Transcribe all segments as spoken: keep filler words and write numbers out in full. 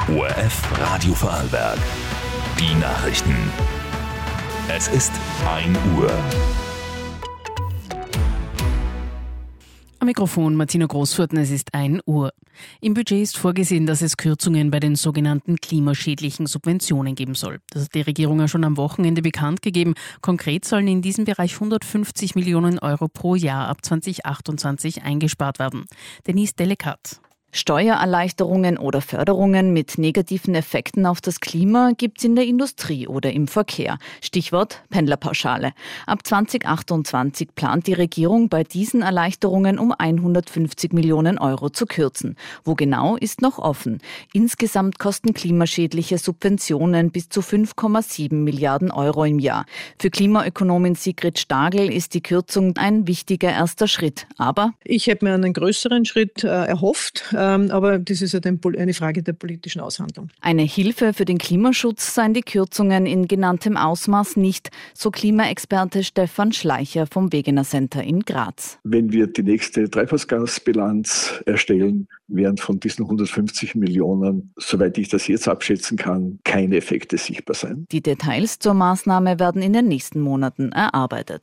O R F Radio Vorarlberg. Die Nachrichten. Es ist ein Uhr. Am Mikrofon Martina Großfurten, es ist ein Uhr. Im Budget ist vorgesehen, dass es Kürzungen bei den sogenannten klimaschädlichen Subventionen geben soll. Das hat die Regierung ja schon am Wochenende bekannt gegeben. Konkret sollen in diesem Bereich hundertfünfzig Millionen Euro pro Jahr ab zwanzig achtundzwanzig eingespart werden. Denise Delekat. Steuererleichterungen oder Förderungen mit negativen Effekten auf das Klima gibt's in der Industrie oder im Verkehr. Stichwort Pendlerpauschale. Ab zwanzig achtundzwanzig plant die Regierung, bei diesen Erleichterungen um hundertfünfzig Millionen Euro zu kürzen. Wo genau, ist noch offen. Insgesamt kosten klimaschädliche Subventionen bis zu fünf Komma sieben Milliarden Euro im Jahr. Für Klimaökonomin Sigrid Stagel ist die Kürzung ein wichtiger erster Schritt. Aber ich hätte mir einen größeren Schritt äh, erhofft. Aber das ist ja eine Frage der politischen Aushandlung. Eine Hilfe für den Klimaschutz seien die Kürzungen in genanntem Ausmaß nicht, so Klimaexperte Stefan Schleicher vom Wegener Center in Graz. Wenn wir die nächste Treibhausgasbilanz erstellen, werden von diesen hundertfünfzig Millionen, soweit ich das jetzt abschätzen kann, keine Effekte sichtbar sein. Die Details zur Maßnahme werden in den nächsten Monaten erarbeitet.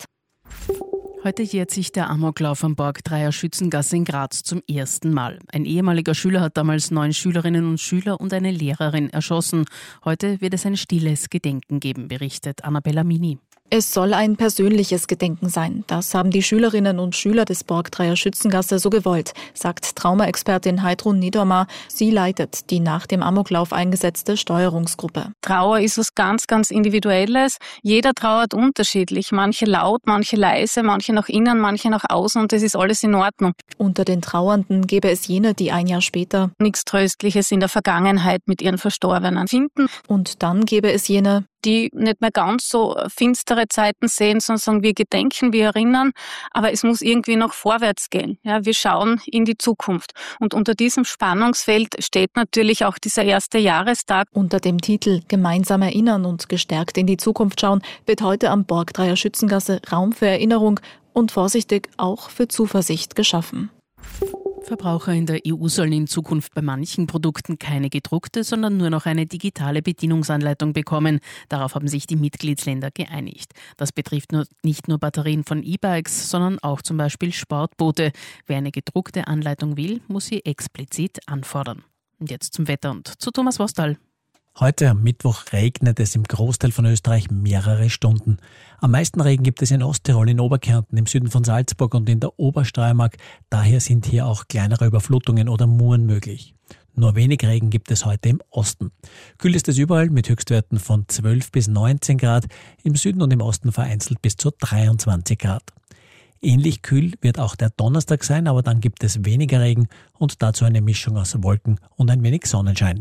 Heute jährt sich der Amoklauf am Borgdreier Schützengasse in Graz zum ersten Mal. Ein ehemaliger Schüler hat damals neun Schülerinnen und Schüler und eine Lehrerin erschossen. Heute wird es ein stilles Gedenken geben, berichtet Annabella Mini. Es soll ein persönliches Gedenken sein. Das haben die Schülerinnen und Schüler des Borgdreier Schützengasse so gewollt, sagt Traumaexpertin Heidrun Niedermar. Sie leitet die nach dem Amoklauf eingesetzte Steuerungsgruppe. Trauer ist was ganz, ganz Individuelles. Jeder trauert unterschiedlich. Manche laut, manche leise, manche nach innen, manche nach außen und das ist alles in Ordnung. Unter den Trauernden gäbe es jene, die ein Jahr später nichts Tröstliches in der Vergangenheit mit ihren Verstorbenen finden. Und dann gäbe es jene, die nicht mehr ganz so finstere Zeiten sehen, sondern sagen, wir gedenken, wir erinnern, aber es muss irgendwie noch vorwärts gehen. Ja, wir schauen in die Zukunft. Und unter diesem Spannungsfeld steht natürlich auch dieser erste Jahrestag. Unter dem Titel Gemeinsam erinnern und gestärkt in die Zukunft schauen wird heute am Borgdreier Schützengasse Raum für Erinnerung und vorsichtig auch für Zuversicht geschaffen. Verbraucher in der E U sollen in Zukunft bei manchen Produkten keine gedruckte, sondern nur noch eine digitale Bedienungsanleitung bekommen. Darauf haben sich die Mitgliedsländer geeinigt. Das betrifft nur, nicht nur Batterien von E-Bikes, sondern auch zum Beispiel Sportboote. Wer eine gedruckte Anleitung will, muss sie explizit anfordern. Und jetzt zum Wetter und zu Thomas Wostal. Heute am Mittwoch regnet es im Großteil von Österreich mehrere Stunden. Am meisten Regen gibt es in Osttirol, in Oberkärnten, im Süden von Salzburg und in der Obersteiermark. Daher sind hier auch kleinere Überflutungen oder Muren möglich. Nur wenig Regen gibt es heute im Osten. Kühl ist es überall mit Höchstwerten von zwölf bis neunzehn Grad, im Süden und im Osten vereinzelt bis zu dreiundzwanzig Grad. Ähnlich kühl wird auch der Donnerstag sein, aber dann gibt es weniger Regen und dazu eine Mischung aus Wolken und ein wenig Sonnenschein.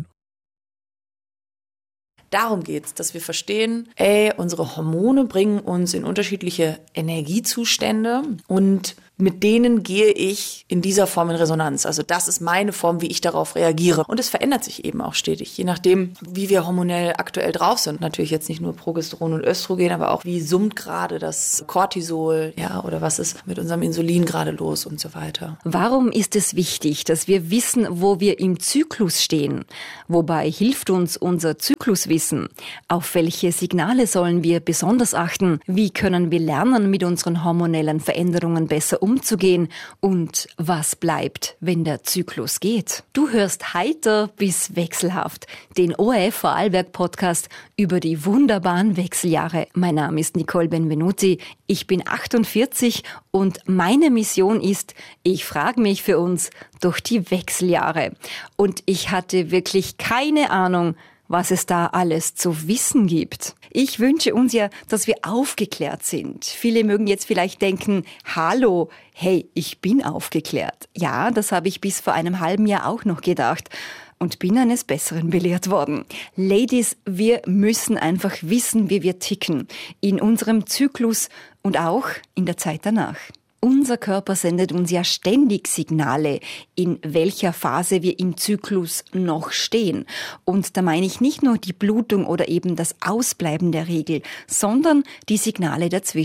Darum geht's, dass wir verstehen, ey, unsere Hormone bringen uns in unterschiedliche Energiezustände und mit denen gehe ich in dieser Form in Resonanz. Also das ist meine Form, wie ich darauf reagiere. Und es verändert sich eben auch stetig, je nachdem, wie wir hormonell aktuell drauf sind. Natürlich jetzt nicht nur Progesteron und Östrogen, aber auch wie summt gerade das Cortisol, ja, oder was ist mit unserem Insulin gerade los und so weiter. Warum ist es wichtig, dass wir wissen, wo wir im Zyklus stehen? Wobei hilft uns unser Zykluswissen? Auf welche Signale sollen wir besonders achten? Wie können wir lernen, mit unseren hormonellen Veränderungen besser umzugehen? Und was bleibt, wenn der Zyklus geht? Du hörst heiter bis wechselhaft, den O R F Vorarlberg Podcast über die wunderbaren Wechseljahre. Mein Name ist Nicole Benvenuti, ich bin achtundvierzig und meine Mission ist, ich frage mich für uns durch die Wechseljahre. Und ich hatte wirklich keine Ahnung, was es da alles zu wissen gibt. Ich wünsche uns ja, dass wir aufgeklärt sind. Viele mögen jetzt vielleicht denken, hallo, hey, ich bin aufgeklärt. Ja, das habe ich bis vor einem halben Jahr auch noch gedacht und bin eines Besseren belehrt worden. Ladies, wir müssen einfach wissen, wie wir ticken. In unserem Zyklus und auch in der Zeit danach. Unser Körper sendet uns ja ständig Signale, in welcher Phase wir im Zyklus noch stehen. Und da meine ich nicht nur die Blutung oder eben das Ausbleiben der Regel, sondern die Signale dazwischen.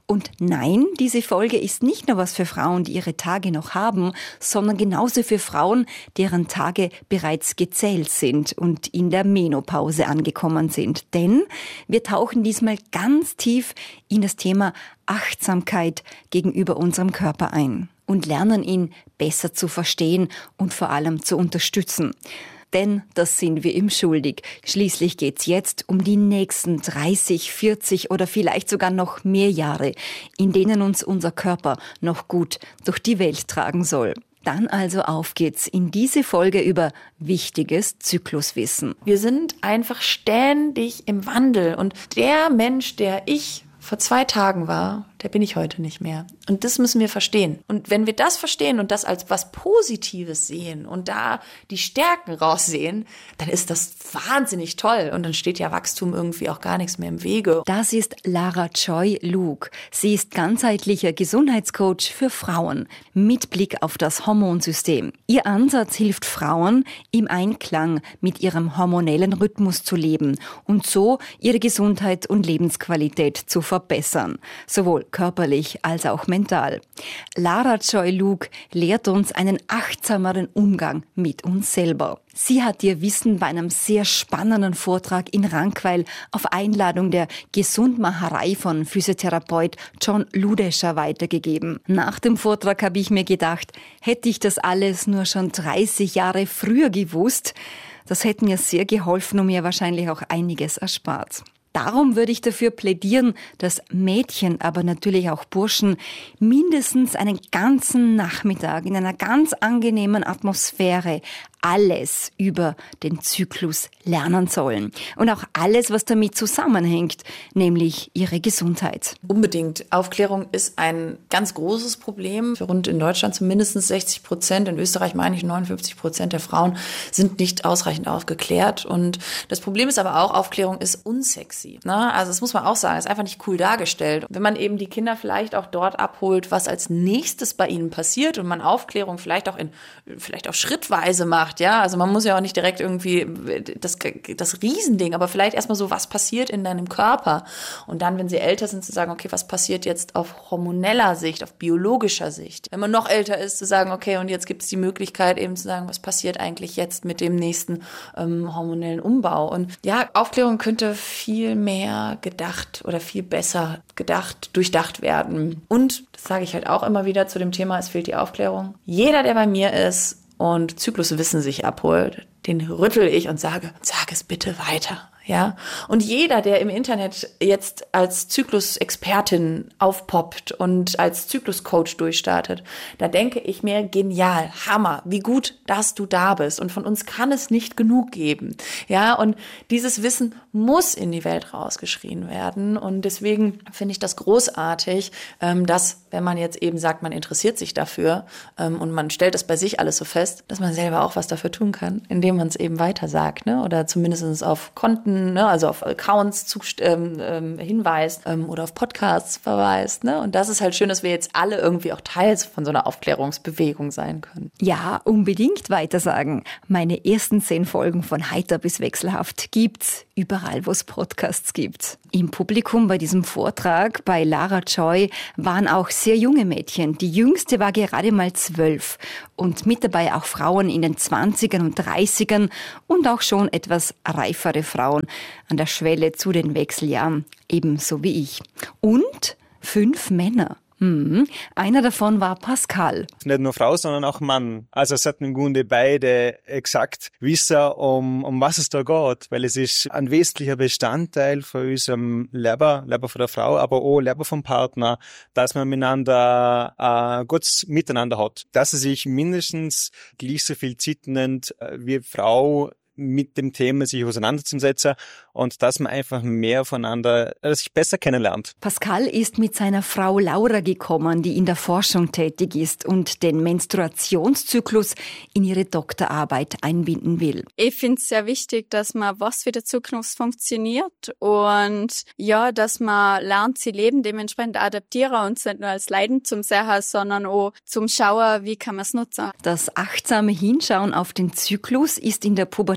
Und nein, diese Folge ist nicht nur was für Frauen, die ihre Tage noch haben, sondern genauso für Frauen, deren Tage bereits gezählt sind und in der Menopause angekommen sind. Denn wir tauchen diesmal ganz tief in das Thema Achtsamkeit gegenüber unserem Körper ein und lernen ihn besser zu verstehen und vor allem zu unterstützen. Denn das sind wir ihm schuldig. Schließlich geht's jetzt um die nächsten dreißig, vierzig oder vielleicht sogar noch mehr Jahre, in denen uns unser Körper noch gut durch die Welt tragen soll. Dann also auf geht's in diese Folge über wichtiges Zykluswissen. Wir sind einfach ständig im Wandel und der Mensch, der ich vor zwei Tagen war, der bin ich heute nicht mehr. Und das müssen wir verstehen. Und wenn wir das verstehen und das als was Positives sehen und da die Stärken raussehen, dann ist das wahnsinnig toll. Und dann steht ja Wachstum irgendwie auch gar nichts mehr im Wege. Das ist Lara Joy Luke. Sie ist ganzheitlicher Gesundheitscoach für Frauen mit Blick auf das Hormonsystem. Ihr Ansatz hilft Frauen, im Einklang mit ihrem hormonellen Rhythmus zu leben und so ihre Gesundheit und Lebensqualität zu verbessern. Sowohl körperlich als auch mental. Lara Joy Luke lehrt uns einen achtsameren Umgang mit uns selber. Sie hat ihr Wissen bei einem sehr spannenden Vortrag in Rankweil auf Einladung der Gesundmacherei von Physiotherapeut John Ludescher weitergegeben. Nach dem Vortrag habe ich mir gedacht, hätte ich das alles nur schon dreißig Jahre früher gewusst, das hätte mir sehr geholfen und mir wahrscheinlich auch einiges erspart. Darum würde ich dafür plädieren, dass Mädchen, aber natürlich auch Burschen, mindestens einen ganzen Nachmittag in einer ganz angenehmen Atmosphäre alles über den Zyklus lernen sollen. Und auch alles, was damit zusammenhängt, nämlich ihre Gesundheit. Unbedingt. Aufklärung ist ein ganz großes Problem. Für rund in Deutschland zu mindestens sechzig Prozent, in Österreich meine ich neunundfünfzig Prozent der Frauen sind nicht ausreichend aufgeklärt. Und das Problem ist aber auch, Aufklärung ist unsexy. Ne? Also das muss man auch sagen, ist einfach nicht cool dargestellt. Wenn man eben die Kinder vielleicht auch dort abholt, was als nächstes bei ihnen passiert und man Aufklärung vielleicht auch in, vielleicht auch schrittweise macht, ja, also man muss ja auch nicht direkt irgendwie das, das Riesending, aber vielleicht erstmal so, was passiert in deinem Körper und dann, wenn sie älter sind, zu sagen, okay, was passiert jetzt auf hormoneller Sicht, auf biologischer Sicht. Wenn man noch älter ist, zu sagen, okay, und jetzt gibt es die Möglichkeit eben zu sagen, was passiert eigentlich jetzt mit dem nächsten ähm, hormonellen Umbau und ja, Aufklärung könnte viel mehr gedacht oder viel besser gedacht, durchdacht werden und das sage ich halt auch immer wieder zu dem Thema, es fehlt die Aufklärung. Jeder, der bei mir ist und Zykluswissen sich abholt, den rüttel ich und sage, sag es bitte weiter. Ja, und jeder, der im Internet jetzt als Zyklusexpertin aufpoppt und als Zykluscoach durchstartet, da denke ich mir, genial, Hammer, wie gut, dass du da bist. Und von uns kann es nicht genug geben. Ja, und dieses Wissen muss in die Welt rausgeschrien werden. Und deswegen finde ich das großartig, dass, wenn man jetzt eben sagt, man interessiert sich dafür und man stellt es bei sich alles so fest, dass man selber auch was dafür tun kann, indem man es eben weiter sagt, ne? Oder zumindest auf Konten, ne, also auf Accounts zust- ähm, ähm, hinweist ähm, oder auf Podcasts verweist. Ne? Und das ist halt schön, dass wir jetzt alle irgendwie auch Teil von so einer Aufklärungsbewegung sein können. Ja, unbedingt weitersagen. Meine ersten zehn Folgen von Heiter bis Wechselhaft gibt's überall, wo es Podcasts gibt. Im Publikum bei diesem Vortrag bei Lara Joy waren auch sehr junge Mädchen. Die jüngste war gerade mal zwölf und mit dabei auch Frauen in den zwanzigern und dreißigern und auch schon etwas reifere Frauen an der Schwelle zu den Wechseljahren, ebenso wie ich. Und fünf Männer. Mhm. Einer davon war Pascal. Nicht nur Frau, sondern auch Mann. Also es hatten im Grunde beide exakt wissen, um, um was es da geht, weil es ist ein wesentlicher Bestandteil von unserem Leben, Leben von der Frau, aber auch Leben vom Partner, dass man miteinander äh, gutes Miteinander hat. Dass er sich mindestens gleich so viel Zeit nimmt, wie Frau mit dem Thema sich auseinanderzusetzen und dass man einfach mehr voneinander, dass sich besser kennenlernt. Pascal ist mit seiner Frau Laura gekommen, die in der Forschung tätig ist und den Menstruationszyklus in ihre Doktorarbeit einbinden will. Ich finde es sehr wichtig, dass man was für die Zukunft funktioniert und ja, dass man lernt, sie Leben dementsprechend adaptieren und nicht nur als Leiden zum Sehen, sondern auch zum Schauen, wie kann man es nutzen. Das achtsame Hinschauen auf den Zyklus ist in der Pubertät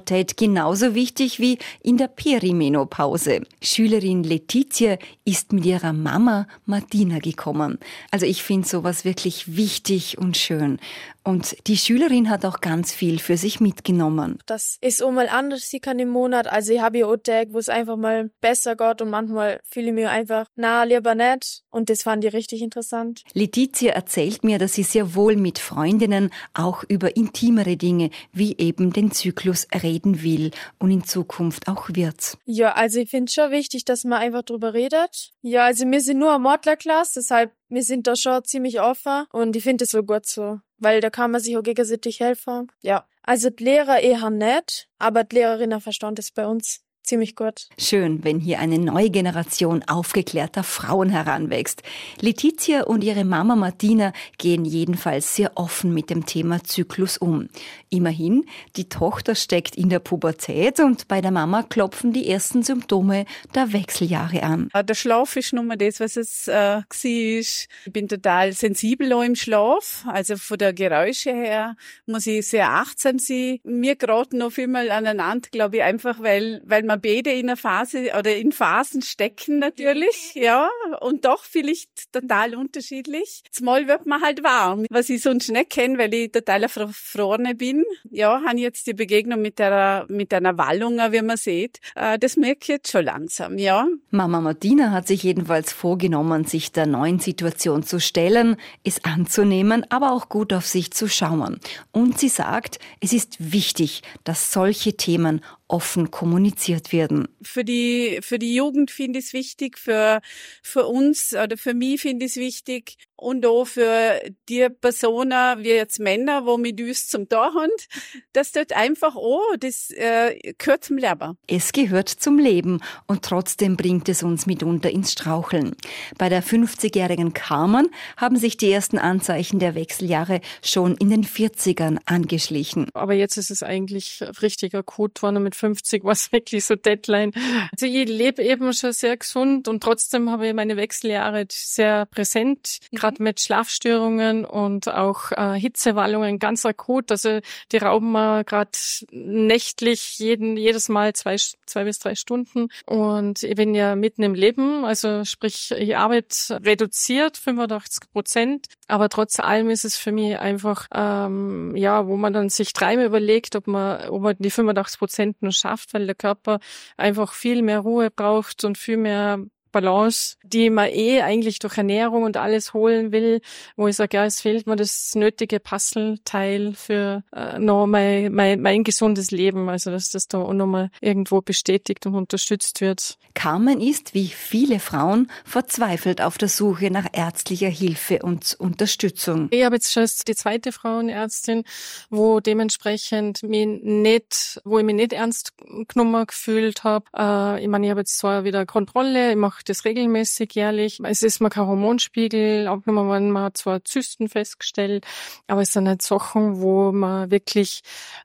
Pubertät genauso wichtig wie in der Perimenopause. Schülerin Letizia ist mit ihrer Mama Martina gekommen. Also ich finde sowas wirklich wichtig und schön. Und die Schülerin hat auch ganz viel für sich mitgenommen. Das ist auch mal anders sie kann im Monat. Also ich habe ja auch Tage, wo es einfach mal besser geht und manchmal fühle ich mich einfach, na, lieber nicht. Und das fand ich richtig interessant. Letizia erzählt mir, dass sie sehr wohl mit Freundinnen auch über intimere Dinge wie eben den Zyklus reden will und in Zukunft auch wird. Ja, also ich finde es schon wichtig, dass man einfach drüber redet. Ja, also wir sind nur eine Mordlerklasse, deshalb wir sind da schon ziemlich offen und ich finde es so gut so, weil da kann man sich auch gegenseitig helfen. Ja, also die Lehrer eher nicht, aber die Lehrerinnen verstehen das bei uns ziemlich gut. Schön, wenn hier eine neue Generation aufgeklärter Frauen heranwächst. Letizia und ihre Mama Martina gehen jedenfalls sehr offen mit dem Thema Zyklus um. Immerhin, die Tochter steckt in der Pubertät und bei der Mama klopfen die ersten Symptome der Wechseljahre an. Der Schlaf ist nur mal das, was es äh, war. Ich bin total sensibel auch im Schlaf. Also von der Geräusche her muss ich sehr achtsam sein. Wir geraten noch vielmal aneinander, glaube ich, einfach weil, weil man beide in einer Phase oder in Phasen stecken natürlich, ja, und doch vielleicht total unterschiedlich. Zumal wird man halt warm, was ich sonst nicht kenne, weil ich total eine Verfrorene bin. Ja, habe jetzt die Begegnung mit der mit einer Wallung, wie man sieht. Das merke ich jetzt schon langsam, ja. Mama Martina hat sich jedenfalls vorgenommen, sich der neuen Situation zu stellen, es anzunehmen, aber auch gut auf sich zu schauen. Und sie sagt, es ist wichtig, dass solche Themen offen kommuniziert werden. Für die für die Jugend finde ich es wichtig, für für uns oder für mich finde ich es wichtig und auch für die Personen, wie jetzt Männer, wo mit uns zum Tag haben, dass dort einfach auch, das äh, gehört zum Leben. Es gehört zum Leben und trotzdem bringt es uns mitunter ins Straucheln. Bei der fünfzigjährigen Carmen haben sich die ersten Anzeichen der Wechseljahre schon in den vierzigern angeschlichen. Aber jetzt ist es eigentlich richtig akut, wenn mit fünfzig war es wirklich so Deadline. Also ich lebe eben schon sehr gesund und trotzdem habe ich meine Wechseljahre sehr präsent, mhm. gerade mit Schlafstörungen und auch äh, Hitzewallungen ganz akut. Also die rauben mir gerade nächtlich jeden jedes Mal zwei zwei bis drei Stunden und ich bin ja mitten im Leben, also sprich ich arbeite reduziert fünfundachtzig Prozent, aber trotz allem ist es für mich einfach ähm, ja, wo man dann sich dreimal überlegt, ob man ob man die fünfundachtzig Prozent nur schafft, weil der Körper einfach viel mehr Ruhe braucht und viel mehr Balance, die man eh eigentlich durch Ernährung und alles holen will, wo ich sage, ja, es fehlt mir das nötige Puzzleteil für äh, noch mein, mein, mein gesundes Leben, also dass das da auch nochmal irgendwo bestätigt und unterstützt wird. Carmen ist, wie viele Frauen, verzweifelt auf der Suche nach ärztlicher Hilfe und Unterstützung. Ich habe jetzt schon die zweite Frauenärztin, wo dementsprechend mich nicht, wo ich mich nicht ernst genommen gefühlt habe. Äh, ich meine, ich habe jetzt zwar wieder Kontrolle, ich mache das regelmäßig jährlich. Es ist mir kein Hormonspiegel abgenommen worden, man hat zwar Zysten festgestellt, aber es sind halt Sachen, wo man wirklich,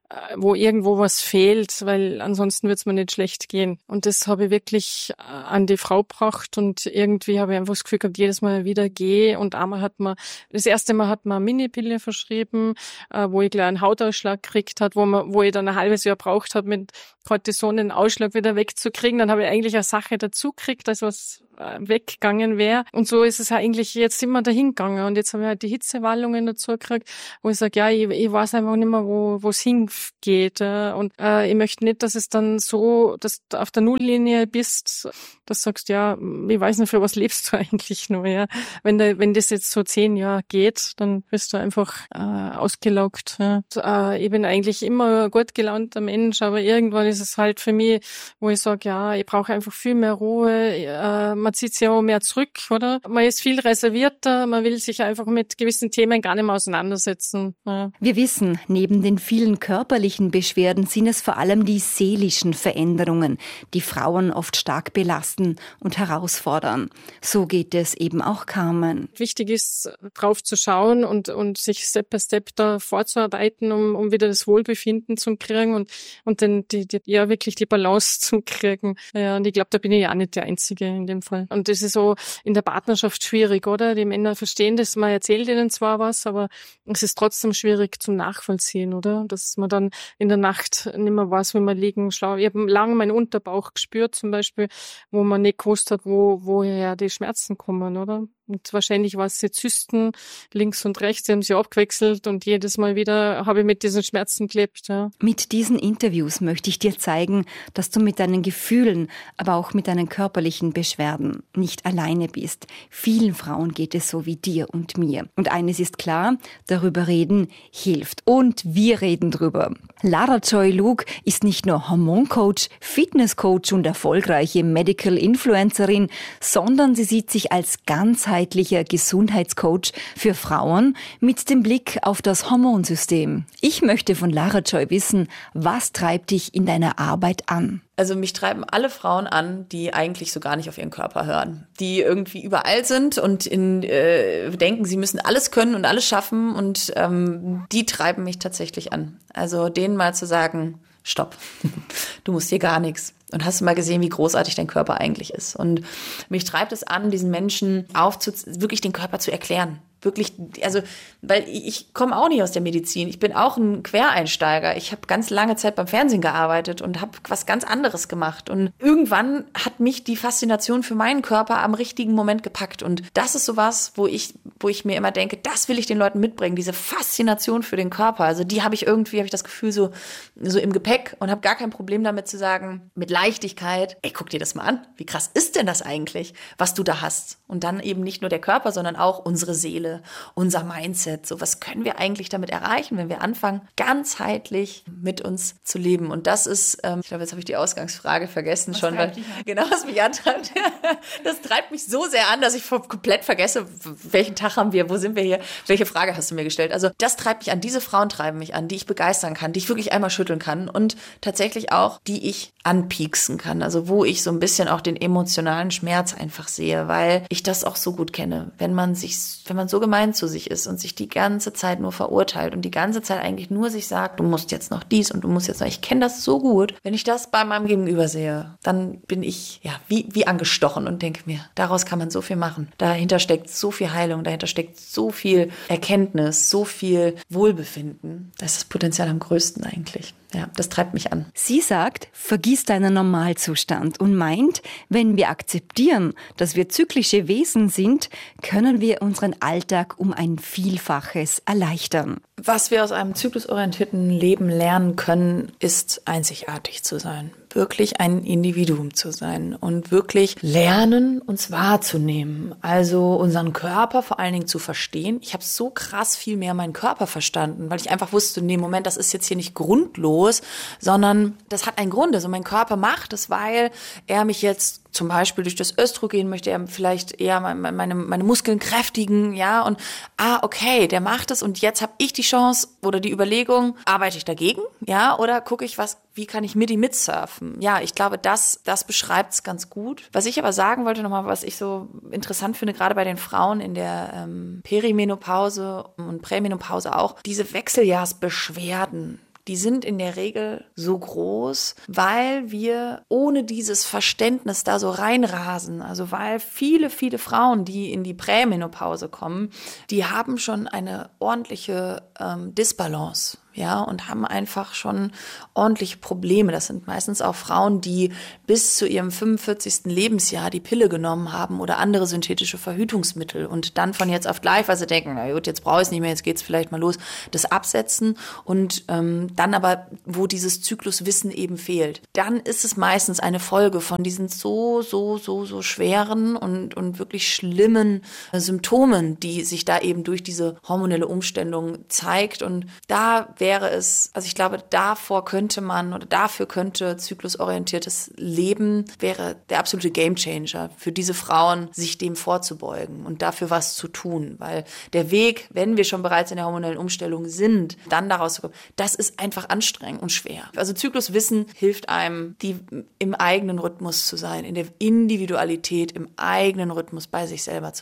wo irgendwo was fehlt, weil ansonsten wird es mir nicht schlecht gehen. Und das habe ich wirklich an die Frau gebracht und irgendwie habe ich einfach das Gefühl gehabt, jedes Mal wieder gehe und einmal hat man, das erste Mal hat man eine Minipille verschrieben, wo ich gleich einen Hautausschlag gekriegt hat, wo man, wo ich dann ein halbes Jahr braucht habe, mit Cortison den Ausschlag wieder wegzukriegen. Dann habe ich eigentlich eine Sache dazu gekriegt, dass was weggegangen wäre. Und so ist es eigentlich jetzt immer dahin gegangen. Und jetzt habe ich halt die Hitzewallungen dazu gekriegt, wo ich sage, ja, ich, ich weiß einfach nicht mehr, wo wo es hingeht. Und äh, ich möchte nicht, dass es dann so, dass du auf der Nulllinie bist, dass du sagst, ja, ich weiß nicht, für was lebst du eigentlich nur. Ja? Wenn da, wenn das jetzt so zehn Jahre geht, dann bist du einfach äh, ausgelaugt. Ja? Und, äh, ich bin eigentlich immer ein gut gelaunter Mensch, aber irgendwann ist es halt für mich, wo ich sage, ja, ich brauche einfach viel mehr Ruhe. Äh, man zieht sich auch mehr zurück, oder? Man ist viel reservierter, man will sich einfach mit gewissen Themen gar nicht mehr auseinandersetzen. Ja. Wir wissen, neben den vielen körperlichen Beschwerden sind es vor allem die seelischen Veränderungen, die Frauen oft stark belasten und herausfordern. So geht es eben auch Carmen. Wichtig ist, drauf zu schauen und und sich Step by Step da vorzuarbeiten, um um wieder das Wohlbefinden zu kriegen und und den die, die ja wirklich die Balance zu kriegen. Ja, und ich glaube, da bin ich ja auch nicht der Einzige in dem Fall. Nachfall. Und das ist so in der Partnerschaft schwierig, oder? Die Männer verstehen das, man erzählt ihnen zwar was, aber es ist trotzdem schwierig zum Nachvollziehen, oder? Dass man dann in der Nacht nicht mehr weiß, wie man liegen, schlau. Ich habe lange meinen Unterbauch gespürt zum Beispiel, wo man nicht gewusst hat, wo, woher die Schmerzen kommen, oder? Und wahrscheinlich war es die Zysten links und rechts, die haben sie abgewechselt und jedes Mal wieder habe ich mit diesen Schmerzen gelebt. Ja. Mit diesen Interviews möchte ich dir zeigen, dass du mit deinen Gefühlen, aber auch mit deinen körperlichen Beschwerden nicht alleine bist. Vielen Frauen geht es so wie dir und mir. Und eines ist klar, darüber reden hilft. Und wir reden drüber. Lara Joy Luke ist nicht nur Hormoncoach, Fitnesscoach und erfolgreiche Medical Influencerin, sondern sie sieht sich als ganzheitlicher Gesundheitscoach für Frauen mit dem Blick auf das Hormonsystem. Ich möchte von Lara Joy wissen, was treibt dich in deiner Arbeit an? Also mich treiben alle Frauen an, die eigentlich so gar nicht auf ihren Körper hören, die irgendwie überall sind und in, äh, denken, sie müssen alles können und alles schaffen und ähm, die treiben mich tatsächlich an. Also denen mal zu sagen, stopp, du musst hier gar nichts. Und hast du mal gesehen, wie großartig dein Körper eigentlich ist? Und mich treibt es an, diesen Menschen aufzu, wirklich den Körper zu erklären. Wirklich, also, weil ich komme auch nicht aus der Medizin. Ich bin auch ein Quereinsteiger. Ich habe ganz lange Zeit beim Fernsehen gearbeitet und habe was ganz anderes gemacht. Und irgendwann hat mich die Faszination für meinen Körper am richtigen Moment gepackt. Und das ist sowas, wo ich, wo ich mir immer denke, das will ich den Leuten mitbringen. Diese Faszination für den Körper. Also die habe ich irgendwie, habe ich das Gefühl, so, so im Gepäck und habe gar kein Problem damit zu sagen, mit Leichtigkeit, ey, guck dir das mal an. Wie krass ist denn das eigentlich, was du da hast? Und dann eben nicht nur der Körper, sondern auch unsere Seele, unser Mindset. So, was können wir eigentlich damit erreichen, wenn wir anfangen, ganzheitlich mit uns zu leben? Und das ist, ähm, ich glaube, jetzt habe ich die Ausgangsfrage vergessen was schon, weil genau was mich antreibt. Das treibt mich so sehr an, dass ich komplett vergesse, welchen Tag haben wir, wo sind wir hier, welche Frage hast du mir gestellt? Also das treibt mich an, diese Frauen treiben mich an, die ich begeistern kann, die ich wirklich einmal schütteln kann und tatsächlich auch, die ich anpieksen kann, also wo ich so ein bisschen auch den emotionalen Schmerz einfach sehe, weil ich das auch so gut kenne, wenn man sich, wenn man so gemein zu sich ist und sich die ganze Zeit nur verurteilt und die ganze Zeit eigentlich nur sich sagt, du musst jetzt noch dies und du musst jetzt noch, ich kenne das so gut, wenn ich das bei meinem Gegenüber sehe, dann bin ich ja wie, wie angestochen und denke mir, daraus kann man so viel machen, dahinter steckt so viel Heilung, dahinter steckt so viel Erkenntnis, so viel Wohlbefinden, das ist das Potenzial am größten eigentlich. Ja, das treibt mich an. Sie sagt, vergiss deinen Normalzustand und meint, wenn wir akzeptieren, dass wir zyklische Wesen sind, können wir unseren Alltag um ein Vielfaches erleichtern. Was wir aus einem zyklusorientierten Leben lernen können, ist einzigartig zu sein. Wirklich ein Individuum zu sein und wirklich lernen, uns wahrzunehmen. Also unseren Körper vor allen Dingen zu verstehen. Ich habe so krass viel mehr meinen Körper verstanden, weil ich einfach wusste, nee, Moment, das ist jetzt hier nicht grundlos, sondern das hat einen Grund. Also mein Körper macht es, weil er mich jetzt zum Beispiel durch das Östrogen möchte er vielleicht eher meine, meine, meine Muskeln kräftigen, ja, und ah, okay, der macht es und jetzt habe ich die Chance oder die Überlegung, arbeite ich dagegen, ja, oder gucke ich, was, wie kann ich Midi mitsurfen? Ja, ich glaube, das, das beschreibt es ganz gut. Was ich aber sagen wollte nochmal, was ich so interessant finde, gerade bei den Frauen in der ähm, Perimenopause und Prämenopause auch, diese Wechseljahrsbeschwerden, die sind in der Regel so groß, weil wir ohne dieses Verständnis da so reinrasen. Also weil viele, viele Frauen, die in die Prämenopause kommen, die haben schon eine ordentliche ähm, Disbalance. Ja, und haben einfach schon ordentliche Probleme. Das sind meistens auch Frauen, die bis zu ihrem fünfundvierzigsten Lebensjahr die Pille genommen haben oder andere synthetische Verhütungsmittel und dann von jetzt auf gleich, weil sie denken, na gut, jetzt brauche ich es nicht mehr, jetzt geht's vielleicht mal los, das absetzen und ähm, dann aber, wo dieses Zykluswissen eben fehlt, dann ist es meistens eine Folge von diesen so, so, so, so schweren und, und wirklich schlimmen äh, Symptomen, die sich da eben durch diese hormonelle Umstellung zeigt und da wäre es, also ich glaube, davor könnte man oder dafür könnte zyklusorientiertes Leben, wäre der absolute Gamechanger für diese Frauen, sich dem vorzubeugen und dafür was zu tun, weil der Weg, wenn wir schon bereits in der hormonellen Umstellung sind, dann daraus zu kommen, das ist einfach anstrengend und schwer. Also Zykluswissen hilft einem, die im eigenen Rhythmus zu sein, in der Individualität, im eigenen Rhythmus bei sich selber zu sein.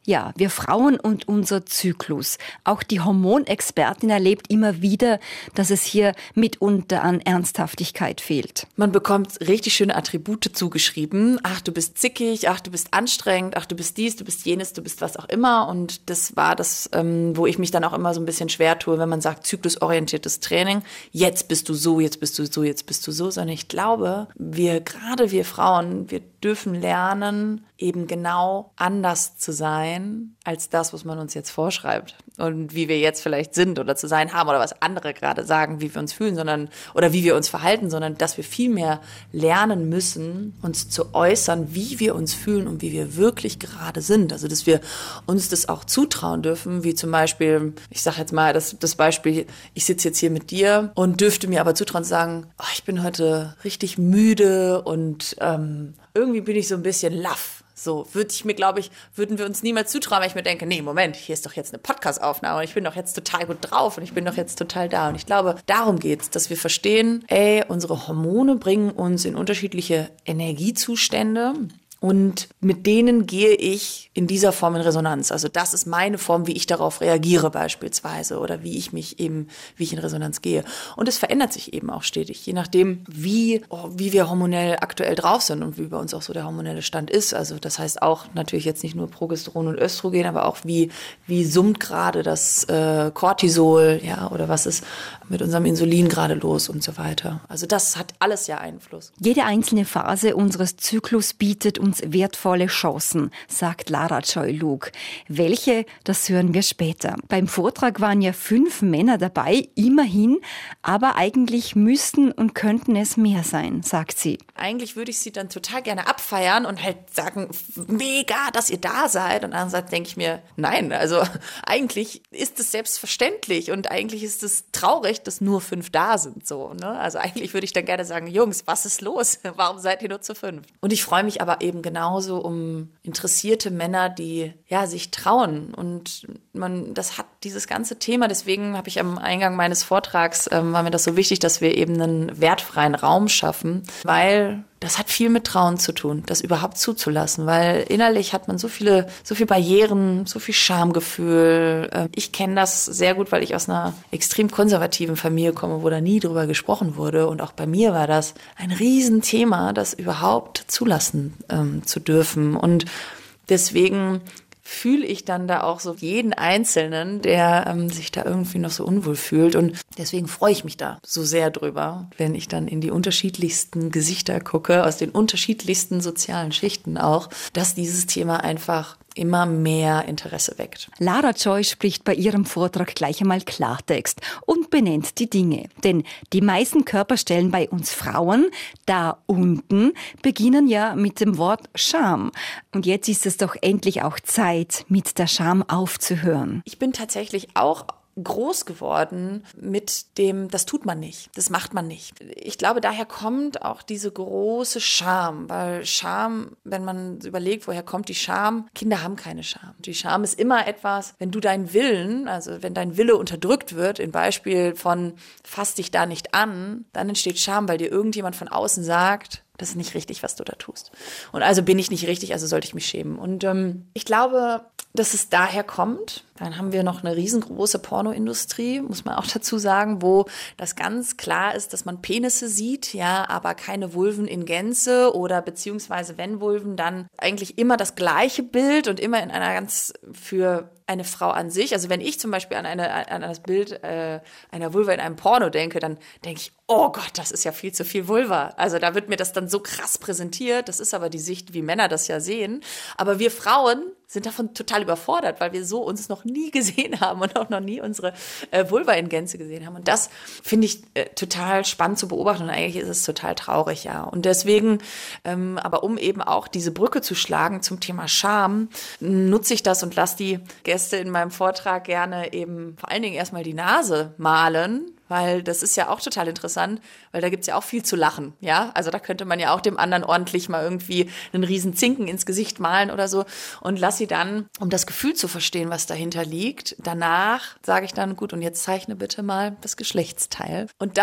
Ja, wir Frauen und unser Zyklus. Auch die Hormonexpertin erlebt immer wieder, dass es hier mitunter an Ernsthaftigkeit fehlt. Man bekommt richtig schöne Attribute zugeschrieben. Ach, du bist zickig, ach, du bist anstrengend, ach, du bist dies, du bist jenes, du bist was auch immer. Und das war das, ähm, wo ich mich dann auch immer so ein bisschen schwer tue, wenn man sagt, zyklusorientiertes Training. Jetzt bist du so, jetzt bist du so, jetzt bist du so. Sondern ich glaube, wir, gerade wir Frauen, wir dürfen lernen, eben genau anders zu sein, als das, was man uns jetzt vorschreibt. Und wie wir jetzt vielleicht sind oder zu sein haben oder was andere gerade sagen, wie wir uns fühlen, sondern oder wie wir uns verhalten, sondern dass wir viel mehr lernen müssen, uns zu äußern, wie wir uns fühlen und wie wir wirklich gerade sind. Also dass wir uns das auch zutrauen dürfen, wie zum Beispiel, ich sage jetzt mal das, das Beispiel, ich sitze jetzt hier mit dir und dürfte mir aber zutrauen zu sagen, oh, ich bin heute richtig müde und ähm, irgendwie bin ich so ein bisschen laff. So würde ich mir, glaube ich, würden wir uns niemals zutrauen, weil ich mir denke, nee, Moment, hier ist doch jetzt eine Podcast-Aufnahme und ich bin doch jetzt total gut drauf und ich bin doch jetzt total da. Und ich glaube, darum geht's, dass wir verstehen, ey, unsere Hormone bringen uns in unterschiedliche Energiezustände. Und mit denen gehe ich in dieser Form in Resonanz. Also das ist meine Form, wie ich darauf reagiere beispielsweise oder wie ich mich eben, wie ich in Resonanz gehe. Und es verändert sich eben auch stetig, je nachdem, wie, oh, wie wir hormonell aktuell drauf sind und wie bei uns auch so der hormonelle Stand ist. Also das heißt auch natürlich jetzt nicht nur Progesteron und Östrogen, aber auch wie, wie summt gerade das äh, Cortisol, ja, oder was ist mit unserem Insulin gerade los und so weiter. Also das hat alles ja Einfluss. Jede einzelne Phase unseres Zyklus bietet uns wertvolle Chancen, sagt Lara Joy-Luke. Welche, das hören wir später. Beim Vortrag waren ja fünf Männer dabei, immerhin, aber eigentlich müssten und könnten es mehr sein, sagt sie. Eigentlich würde ich sie dann total gerne abfeiern und halt sagen, mega, dass ihr da seid. Und andererseits denke ich mir, nein, also eigentlich ist es selbstverständlich und eigentlich ist es traurig, dass nur fünf da sind. So, ne? Also eigentlich würde ich dann gerne sagen, Jungs, was ist los? Warum seid ihr nur zu fünf? Und ich freue mich aber eben genauso um interessierte Männer, die ja sich trauen. Und man, das hat dieses ganze Thema, deswegen habe ich am Eingang meines Vortrags, ähm, war mir das so wichtig, dass wir eben einen wertfreien Raum schaffen, weil das hat viel mit Trauen zu tun, das überhaupt zuzulassen, weil innerlich hat man so viele, so viele Barrieren, so viel Schamgefühl. Ich kenne das sehr gut, weil ich aus einer extrem konservativen Familie komme, wo da nie drüber gesprochen wurde. Und auch bei mir war das ein Riesenthema, das überhaupt zulassen ähm, zu dürfen. Und deswegen fühle ich dann da auch so jeden Einzelnen, der ähm, sich da irgendwie noch so unwohl fühlt. Und deswegen freue ich mich da so sehr drüber, wenn ich dann in die unterschiedlichsten Gesichter gucke, aus den unterschiedlichsten sozialen Schichten auch, dass dieses Thema einfach immer mehr Interesse weckt. Lara Joy spricht bei ihrem Vortrag gleich einmal Klartext und benennt die Dinge. Denn die meisten Körperstellen bei uns Frauen, da unten, beginnen ja mit dem Wort Scham. Und jetzt ist es doch endlich auch Zeit, mit der Scham aufzuhören. Ich bin tatsächlich auch groß geworden mit dem, das tut man nicht, das macht man nicht. Ich glaube, daher kommt auch diese große Scham, weil Scham, wenn man überlegt, woher kommt die Scham, Kinder haben keine Scham. Die Scham ist immer etwas, wenn du deinen Willen, also wenn dein Wille unterdrückt wird, im Beispiel von fass dich da nicht an, dann entsteht Scham, weil dir irgendjemand von außen sagt, das ist nicht richtig, was du da tust. Und also bin ich nicht richtig, also sollte ich mich schämen. Und ähm, ich glaube, dass es daher kommt. Dann haben wir noch eine riesengroße Pornoindustrie, muss man auch dazu sagen, wo das ganz klar ist, dass man Penisse sieht, ja, aber keine Vulven in Gänze oder beziehungsweise wenn Vulven, dann eigentlich immer das gleiche Bild und immer in einer ganz für eine Frau an sich. Also wenn ich zum Beispiel an, eine, an das Bild äh, einer Vulva in einem Porno denke, dann denke ich, oh Gott, das ist ja viel zu viel Vulva. Also da wird mir das dann so krass präsentiert. Das ist aber die Sicht, wie Männer das ja sehen. Aber wir Frauen sind davon total überfordert, weil wir so uns noch nie gesehen haben und auch noch nie unsere äh, Vulva in Gänze gesehen haben. Und das finde ich äh, total spannend zu beobachten und eigentlich ist es total traurig, ja. Und deswegen, ähm, aber um eben auch diese Brücke zu schlagen zum Thema Scham, nutze ich das und lasse die Gäste in meinem Vortrag gerne eben vor allen Dingen erstmal die Nase malen, weil das ist ja auch total interessant, weil da gibt's ja auch viel zu lachen, ja. Also da könnte man ja auch dem anderen ordentlich mal irgendwie einen riesen Zinken ins Gesicht malen oder so und lass sie dann, um das Gefühl zu verstehen, was dahinter liegt. Danach sage ich dann, gut, und jetzt zeichne bitte mal das Geschlechtsteil. Und das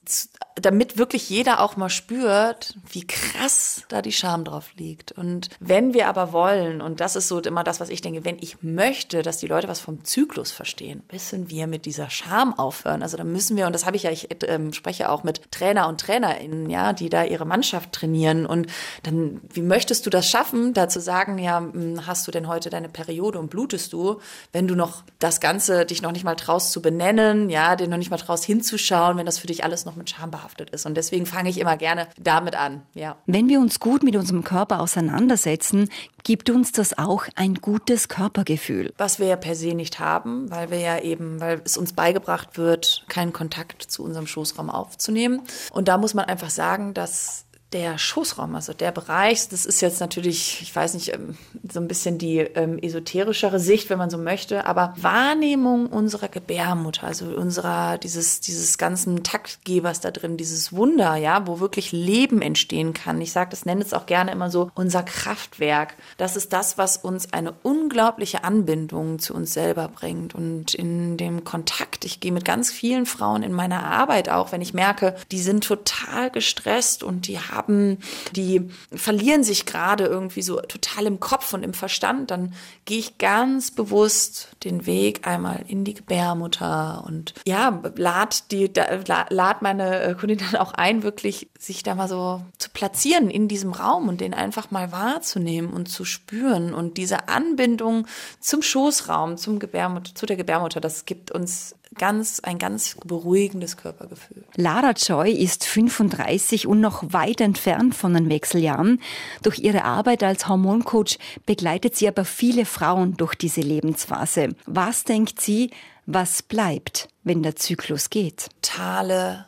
damit wirklich jeder auch mal spürt, wie krass da die Scham drauf liegt. Und wenn wir aber wollen, und das ist so immer das, was ich denke, wenn ich möchte, dass die Leute was vom Zyklus verstehen, müssen wir mit dieser Scham aufhören. Also da müssen wir, und das habe ich ja, ich äh, spreche auch mit Trainer und TrainerInnen, ja, die da ihre Mannschaft trainieren. Und dann, wie möchtest du das schaffen, da zu sagen, ja, hast du denn heute deine Periode und blutest du, wenn du noch das Ganze, dich noch nicht mal traust zu benennen, ja, dir noch nicht mal traust hinzuschauen, wenn das für dich alles noch mit Scham behaftet ist. Und deswegen fange ich immer gerne damit an. Ja. Wenn wir uns gut mit unserem Körper auseinandersetzen, gibt uns das auch ein gutes Körpergefühl. Was wir ja per se nicht haben, weil wir ja eben, weil es uns beigebracht wird, keinen Kontakt zu unserem Schoßraum aufzunehmen. Und da muss man einfach sagen, dass der Schoßraum, also der Bereich, das ist jetzt natürlich, ich weiß nicht, so ein bisschen die ähm, esoterischere Sicht, wenn man so möchte, aber Wahrnehmung unserer Gebärmutter, also unserer, dieses, dieses ganzen Taktgebers da drin, dieses Wunder, ja, wo wirklich Leben entstehen kann. Ich sage, das nenne es auch gerne immer so unser Kraftwerk. Das ist das, was uns eine unglaubliche Anbindung zu uns selber bringt. Und in dem Kontakt, ich gehe mit ganz vielen Frauen in meiner Arbeit auch, wenn ich merke, die sind total gestresst und die haben haben, die verlieren sich gerade irgendwie so total im Kopf und im Verstand, dann gehe ich ganz bewusst den Weg einmal in die Gebärmutter und ja, lad die, lad meine Kundin dann auch ein, wirklich sich da mal so zu platzieren in diesem Raum und den einfach mal wahrzunehmen und zu spüren. Und diese Anbindung zum Schoßraum, zum Gebärmutter, zu der Gebärmutter, das gibt uns ganz, ein ganz beruhigendes Körpergefühl. Lara Joy ist fünfunddreißig und noch weit entfernt von den Wechseljahren. Durch ihre Arbeit als Hormoncoach begleitet sie aber viele Frauen durch diese Lebensphase. Was denkt sie, was bleibt, wenn der Zyklus geht? Totale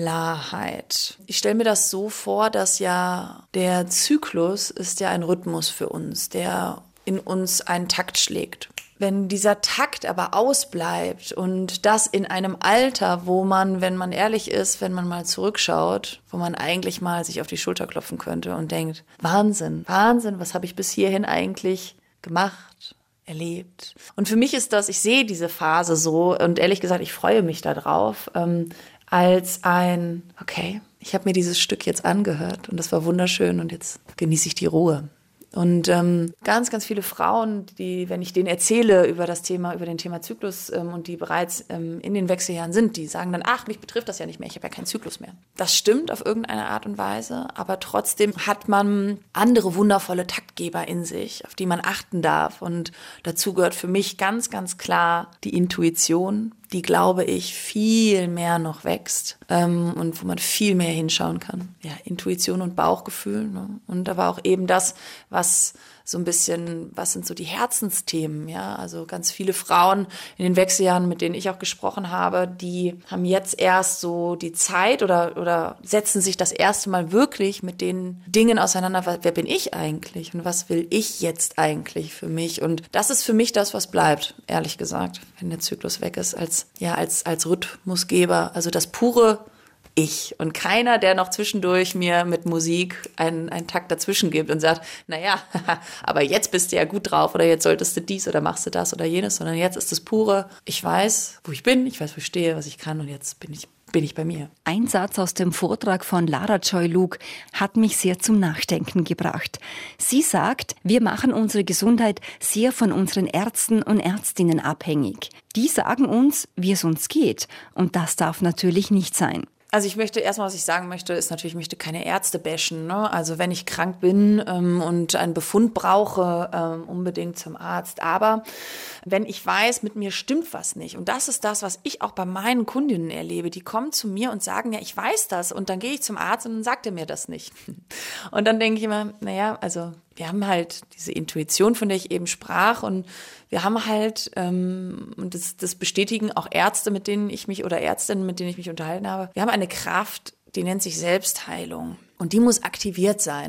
Klarheit. Ich stelle mir das so vor, dass ja der Zyklus ist ja ein Rhythmus für uns, der in uns einen Takt schlägt. Wenn dieser Takt aber ausbleibt und das in einem Alter, wo man, wenn man ehrlich ist, wenn man mal zurückschaut, wo man eigentlich mal sich auf die Schulter klopfen könnte und denkt, Wahnsinn, Wahnsinn, was habe ich bis hierhin eigentlich gemacht, erlebt? Und für mich ist das, ich sehe diese Phase so und ehrlich gesagt, ich freue mich darauf, ähm, als ein, okay, ich habe mir dieses Stück jetzt angehört und das war wunderschön und jetzt genieße ich die Ruhe. Und ähm, ganz, ganz viele Frauen, die, wenn ich denen erzähle über das Thema, über den Thema Zyklus ähm, und die bereits ähm, in den Wechseljahren sind, die sagen dann, ach, mich betrifft das ja nicht mehr, ich habe ja keinen Zyklus mehr. Das stimmt auf irgendeine Art und Weise, aber trotzdem hat man andere wundervolle Taktgeber in sich, auf die man achten darf. Und dazu gehört für mich ganz, ganz klar die Intuition, die, glaube ich, viel mehr noch wächst ähm, und wo man viel mehr hinschauen kann. Ja, Intuition und Bauchgefühl, ne? Und aber auch eben das, was so ein bisschen, was sind so die Herzensthemen, ja, also ganz viele Frauen in den Wechseljahren, mit denen ich auch gesprochen habe, die haben jetzt erst so die Zeit oder oder setzen sich das erste Mal wirklich mit den Dingen auseinander, wer bin ich eigentlich und was will ich jetzt eigentlich für mich? Und das ist für mich das, was bleibt, ehrlich gesagt, wenn der Zyklus weg ist, als ja als als Rhythmusgeber, also das pure Ich und keiner, der noch zwischendurch mir mit Musik einen, einen Takt dazwischen gibt und sagt, naja, aber jetzt bist du ja gut drauf oder jetzt solltest du dies oder machst du das oder jenes, sondern jetzt ist das pure, ich weiß, wo ich bin, ich weiß, wo ich stehe, was ich kann und jetzt bin ich bin ich bei mir. Ein Satz aus dem Vortrag von Lara Joy Luke hat mich sehr zum Nachdenken gebracht. Sie sagt, wir machen unsere Gesundheit sehr von unseren Ärzten und Ärztinnen abhängig. Die sagen uns, wie es uns geht und das darf natürlich nicht sein. Also ich möchte, erstmal, was ich sagen möchte, ist natürlich, ich möchte keine Ärzte bashen, ne? Also wenn ich krank bin ähm, und einen Befund brauche, ähm, unbedingt zum Arzt. Aber wenn ich weiß, mit mir stimmt was nicht. Und das ist das, was ich auch bei meinen Kundinnen erlebe. Die kommen zu mir und sagen, ja, ich weiß das. Und dann gehe ich zum Arzt und dann sagt er mir das nicht. Und dann denke ich immer, naja, also wir haben halt diese Intuition, von der ich eben sprach und wir haben halt, ähm, und das, das bestätigen auch Ärzte, mit denen ich mich oder Ärztinnen, mit denen ich mich unterhalten habe, wir haben eine Kraft, die nennt sich Selbstheilung und die muss aktiviert sein.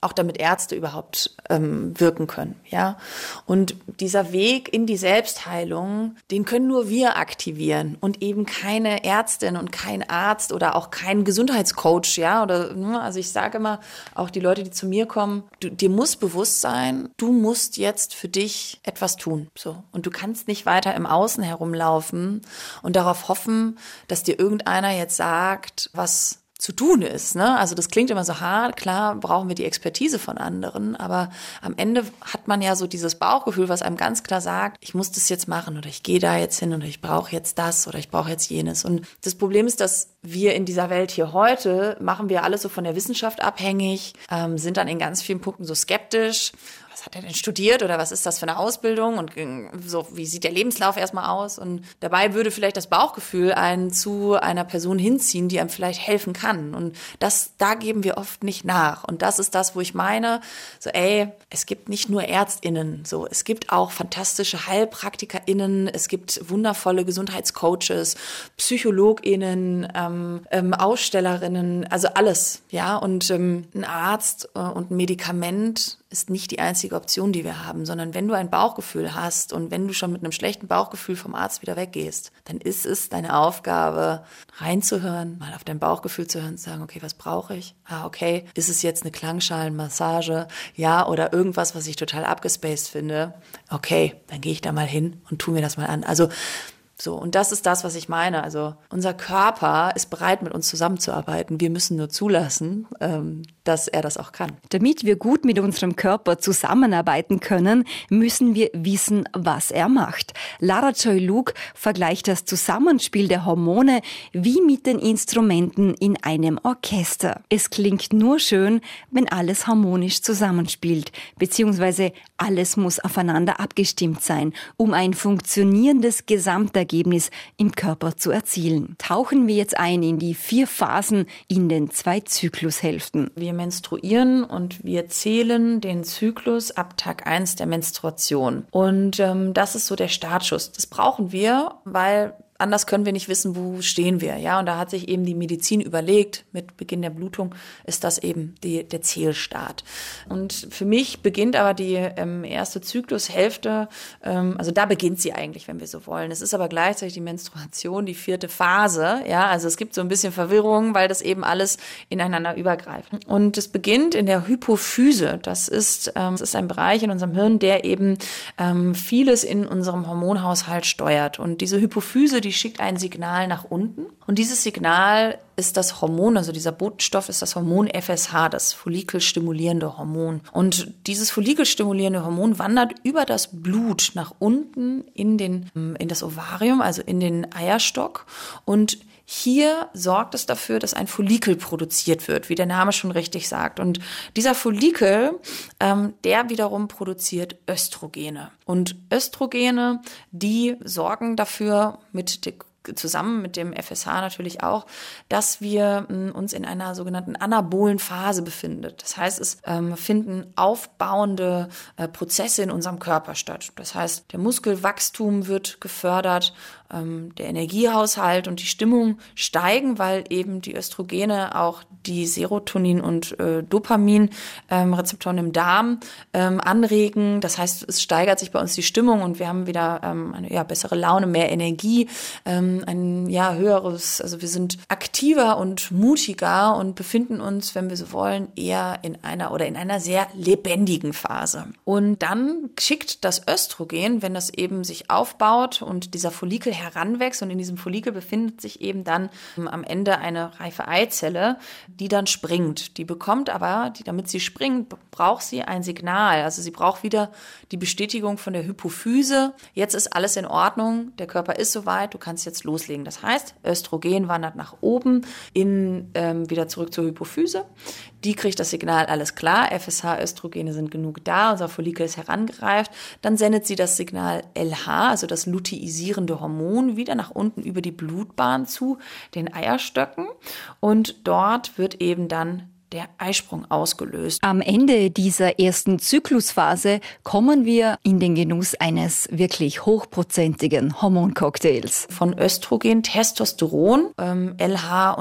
auch damit Ärzte überhaupt ähm, wirken können. Ja? Und dieser Weg in die Selbstheilung, den können nur wir aktivieren und eben keine Ärztin und kein Arzt oder auch kein Gesundheitscoach. Ja? Oder, also ich sage immer, auch die Leute, die zu mir kommen, du, dir muss bewusst sein, du musst jetzt für dich etwas tun. So. Und du kannst nicht weiter im Außen herumlaufen und darauf hoffen, dass dir irgendeiner jetzt sagt, was zu tun ist. Ne? Also das klingt immer so hart, klar brauchen wir die Expertise von anderen, aber am Ende hat man ja so dieses Bauchgefühl, was einem ganz klar sagt, ich muss das jetzt machen oder ich gehe da jetzt hin oder ich brauche jetzt das oder ich brauche jetzt jenes. Und das Problem ist, dass wir in dieser Welt hier heute, machen wir alles so von der Wissenschaft abhängig, ähm, sind dann in ganz vielen Punkten so skeptisch. Was hat er denn studiert oder was ist das für eine Ausbildung und so, wie sieht der Lebenslauf erstmal aus? Und dabei würde vielleicht das Bauchgefühl einen zu einer Person hinziehen, die einem vielleicht helfen kann. Und das, da geben wir oft nicht nach. Und das ist das, wo ich meine, so ey, es gibt nicht nur ÄrztInnen, so, es gibt auch fantastische HeilpraktikerInnen, es gibt wundervolle Gesundheitscoaches, PsychologInnen, ähm, ähm, AusstellerInnen, also alles, ja. Und ähm, ein Arzt äh, und ein Medikament ist nicht die einzige Option, die wir haben, sondern wenn du ein Bauchgefühl hast und wenn du schon mit einem schlechten Bauchgefühl vom Arzt wieder weggehst, dann ist es deine Aufgabe, reinzuhören, mal auf dein Bauchgefühl zu hören, zu sagen, okay, was brauche ich? Ah, okay, ist es jetzt eine Klangschalenmassage? Ja, oder irgendwas, was ich total abgespaced finde? Okay, dann gehe ich da mal hin und tu mir das mal an. Also so, und das ist das, was ich meine. Also unser Körper ist bereit, mit uns zusammenzuarbeiten. Wir müssen nur zulassen, ähm, dass er das auch kann. Damit wir gut mit unserem Körper zusammenarbeiten können, müssen wir wissen, was er macht. Lara Joy Luke vergleicht das Zusammenspiel der Hormone wie mit den Instrumenten in einem Orchester. Es klingt nur schön, wenn alles harmonisch zusammenspielt, beziehungsweise alles muss aufeinander abgestimmt sein, um ein funktionierendes Gesamtergebnis im Körper zu erzielen. Tauchen wir jetzt ein in die vier Phasen in den zwei Zyklushälften. Wir menstruieren und wir zählen den Zyklus ab Tag eins der Menstruation. Und ähm, das ist so der Startschuss. Das brauchen wir, weil anders können wir nicht wissen, wo stehen wir. Ja, und da hat sich eben die Medizin überlegt, mit Beginn der Blutung ist das eben die, der Zählstart. Und für mich beginnt aber die ähm, erste Zyklushälfte, ähm, also da beginnt sie eigentlich, wenn wir so wollen. Es ist aber gleichzeitig die Menstruation, die vierte Phase. Ja, also es gibt so ein bisschen Verwirrung, weil das eben alles ineinander übergreift. Und es beginnt in der Hypophyse. Das ist, ähm, das ist ein Bereich in unserem Hirn, der eben ähm, vieles in unserem Hormonhaushalt steuert. Und diese Hypophyse, die schickt ein Signal nach unten. Und dieses Signal ist das Hormon, also dieser Botenstoff ist das Hormon F S H, das follikelstimulierende Hormon. Und dieses follikelstimulierende Hormon wandert über das Blut nach unten in den, in das Ovarium, also in den Eierstock. Und hier sorgt es dafür, dass ein Follikel produziert wird, wie der Name schon richtig sagt. Und dieser Follikel, ähm, der wiederum produziert Östrogene. Und Östrogene, die sorgen dafür mit der zusammen mit dem F S H natürlich auch, dass wir m, uns in einer sogenannten anabolen Phase befinden. Das heißt, es ähm, finden aufbauende äh, Prozesse in unserem Körper statt. Das heißt, der Muskelwachstum wird gefördert, ähm, der Energiehaushalt und die Stimmung steigen, weil eben die Östrogene auch die Serotonin- und äh, Dopamin-Rezeptoren ähm, im Darm ähm, anregen. Das heißt, es steigert sich bei uns die Stimmung und wir haben wieder ähm, eine ja, bessere Laune, mehr Energie, ähm, ein ja höheres, also wir sind aktiver und mutiger und befinden uns, wenn wir so wollen, eher in einer oder in einer sehr lebendigen Phase. Und dann schickt das Östrogen, wenn das eben sich aufbaut und dieser Follikel heranwächst und in diesem Follikel befindet sich eben dann am Ende eine reife Eizelle, die dann springt. Die bekommt aber, die, damit sie springt, braucht sie ein Signal. Also sie braucht wieder die Bestätigung von der Hypophyse. Jetzt ist alles in Ordnung, der Körper ist soweit, du kannst jetzt loslegen. Das heißt, Östrogen wandert nach oben, in, ähm, wieder zurück zur Hypophyse. Die kriegt das Signal, alles klar, F S H, Östrogene sind genug da, unser Follikel ist herangereift. Dann sendet sie das Signal L H, also das luteinierende Hormon, wieder nach unten über die Blutbahn zu den Eierstöcken. Und dort wird eben dann der Eisprung ausgelöst. Am Ende dieser ersten Zyklusphase kommen wir in den Genuss eines wirklich hochprozentigen Hormoncocktails. Von Östrogen, Testosteron, ähm, L H und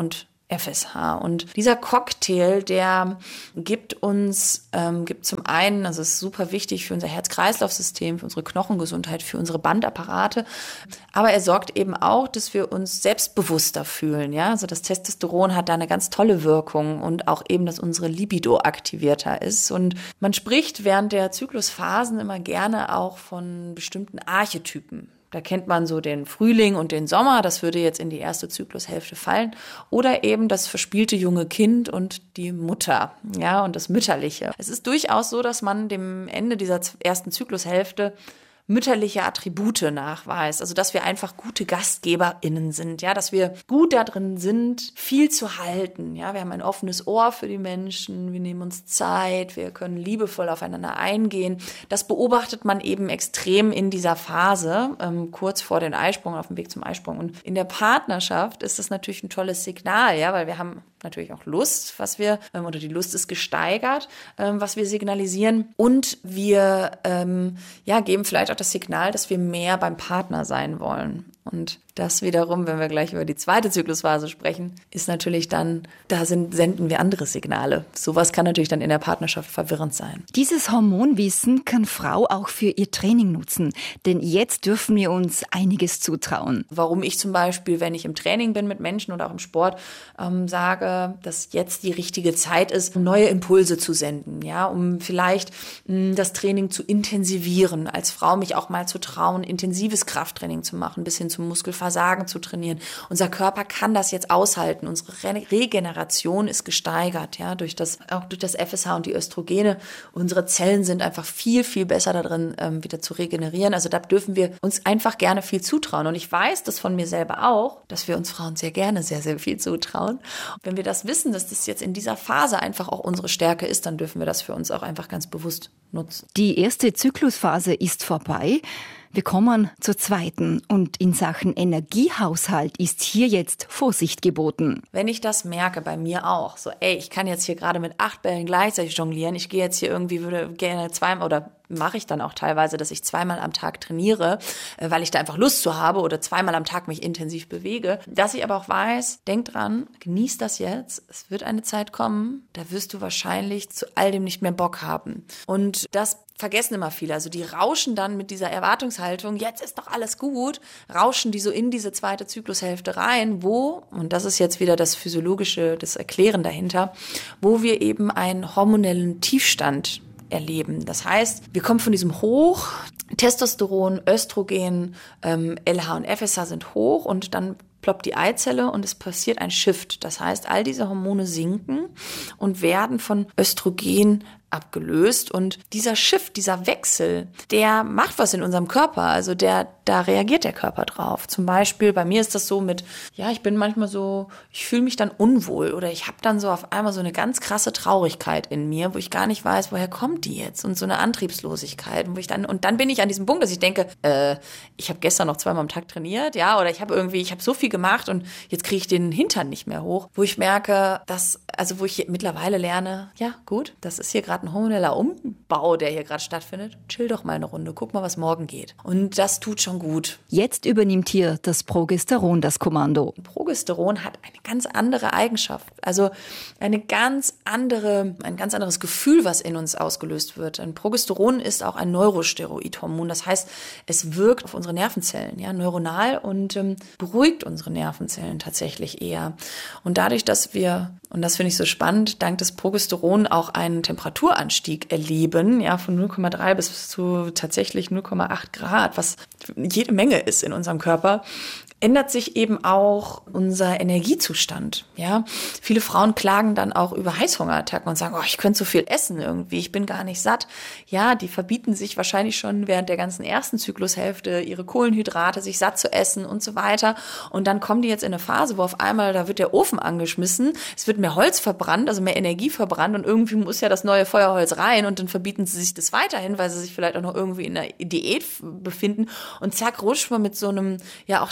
F S H. Und dieser Cocktail, der gibt uns, ähm, gibt zum einen, also es ist super wichtig für unser Herz-Kreislauf-System, für unsere Knochengesundheit, für unsere Bandapparate, aber er sorgt eben auch, dass wir uns selbstbewusster fühlen. Ja? Also das Testosteron hat da eine ganz tolle Wirkung und auch eben, dass unsere Libido aktivierter ist. Und man spricht während der Zyklusphasen immer gerne auch von bestimmten Archetypen. Da kennt man so den Frühling und den Sommer, das würde jetzt in die erste Zyklushälfte fallen. Oder eben das verspielte junge Kind und die Mutter, ja, und das Mütterliche. Es ist durchaus so, dass man dem Ende dieser ersten Zyklushälfte mütterliche Attribute nachweist, also dass wir einfach gute GastgeberInnen sind, ja, dass wir gut da drin sind, viel zu halten, ja, wir haben ein offenes Ohr für die Menschen, wir nehmen uns Zeit, wir können liebevoll aufeinander eingehen. Das beobachtet man eben extrem in dieser Phase, ähm, kurz vor den Eisprung, auf dem Weg zum Eisprung. Und in der Partnerschaft ist das natürlich ein tolles Signal, ja, weil wir haben natürlich auch Lust, was wir, ähm, oder die Lust ist gesteigert, ähm, was wir signalisieren. Und wir ähm, ja, geben vielleicht auch das Signal, dass wir mehr beim Partner sein wollen. Und das wiederum, wenn wir gleich über die zweite Zyklusphase sprechen, ist natürlich dann, da sind, senden wir andere Signale. Sowas kann natürlich dann in der Partnerschaft verwirrend sein. Dieses Hormonwissen kann Frau auch für ihr Training nutzen, denn jetzt dürfen wir uns einiges zutrauen. Warum ich zum Beispiel, wenn ich im Training bin mit Menschen oder auch im Sport, ähm, sage, dass jetzt die richtige Zeit ist, um neue Impulse zu senden, ja, um vielleicht mh, das Training zu intensivieren, als Frau mich auch mal zu trauen, intensives Krafttraining zu machen, bis hin zum Muskelversagen zu trainieren. Unser Körper kann das jetzt aushalten. Unsere Re- Regeneration ist gesteigert, ja, durch das, auch durch das F S H und die Östrogene. Unsere Zellen sind einfach viel, viel besser darin, ähm, wieder zu regenerieren. Also da dürfen wir uns einfach gerne viel zutrauen. Und ich weiß das von mir selber auch, dass wir uns Frauen sehr gerne sehr, sehr viel zutrauen. Und wenn wir das wissen, dass das jetzt in dieser Phase einfach auch unsere Stärke ist, dann dürfen wir das für uns auch einfach ganz bewusst nutzen. Die erste Zyklusphase ist vorbei. Wir kommen zur zweiten und in Sachen Energiehaushalt ist hier jetzt Vorsicht geboten. Wenn ich das merke, bei mir auch, so ey, ich kann jetzt hier gerade mit acht Bällen gleichzeitig jonglieren, ich gehe jetzt hier irgendwie, würde gerne zweimal oder mache ich dann auch teilweise, dass ich zweimal am Tag trainiere, weil ich da einfach Lust zu habe oder zweimal am Tag mich intensiv bewege. Dass ich aber auch weiß, denk dran, genieß das jetzt. Es wird eine Zeit kommen, da wirst du wahrscheinlich zu all dem nicht mehr Bock haben. Und das vergessen immer viele. Also die rauschen dann mit dieser Erwartungshaltung, jetzt ist doch alles gut, rauschen die so in diese zweite Zyklushälfte rein, wo, und das ist jetzt wieder das Physiologische, das Erklären dahinter, wo wir eben einen hormonellen Tiefstand erleben. Das heißt, wir kommen von diesem Hoch, Testosteron, Östrogen, ähm, L H und F S H sind hoch und dann ploppt die Eizelle und es passiert ein Shift. Das heißt, all diese Hormone sinken und werden von Östrogen abgelöst und dieser Shift, dieser Wechsel, der macht was in unserem Körper, also der, da reagiert der Körper drauf. Zum Beispiel, bei mir ist das so mit, ja, ich bin manchmal so, ich fühle mich dann unwohl oder ich habe dann so auf einmal so eine ganz krasse Traurigkeit in mir, wo ich gar nicht weiß, woher kommt die jetzt und so eine Antriebslosigkeit, wo ich dann, und dann bin ich an diesem Punkt, dass ich denke, äh, ich habe gestern noch zweimal am Tag trainiert, ja, oder ich habe irgendwie, ich habe so viel gemacht und jetzt kriege ich den Hintern nicht mehr hoch, wo ich merke, dass, also wo ich mittlerweile lerne, ja gut, das ist hier gerade ein hormoneller Umbau, der hier gerade stattfindet. Chill doch mal eine Runde, guck mal, was morgen geht. Und das tut schon gut. Jetzt übernimmt hier das Progesteron das Kommando. Progesteron hat eine ganz andere Eigenschaft, also eine ganz andere, ein ganz anderes Gefühl, was in uns ausgelöst wird. Ein Progesteron ist auch ein Neurosteroidhormon, das heißt, es wirkt auf unsere Nervenzellen, ja, neuronal und ähm, beruhigt unsere Nervenzellen tatsächlich eher. Und dadurch, dass wir, und das finde ich so spannend, dank des Progesteron auch einen Temperaturanstieg erleben, ja, von null Komma drei bis zu tatsächlich null Komma acht Grad, was jede Menge ist in unserem Körper, ändert sich eben auch unser Energiezustand, ja. Viele Frauen klagen dann auch über Heißhungerattacken und sagen, oh, ich könnte so viel essen irgendwie, ich bin gar nicht satt. Ja, die verbieten sich wahrscheinlich schon während der ganzen ersten Zyklushälfte ihre Kohlenhydrate, sich satt zu essen und so weiter. Und dann kommen die jetzt in eine Phase, wo auf einmal, da wird der Ofen angeschmissen, es wird mehr Holz verbrannt, also mehr Energie verbrannt und irgendwie muss ja das neue Feuerholz rein und dann verbieten sie sich das weiterhin, weil sie sich vielleicht auch noch irgendwie in einer Diät befinden und zack, rutscht man mit so einem, ja auch da wieder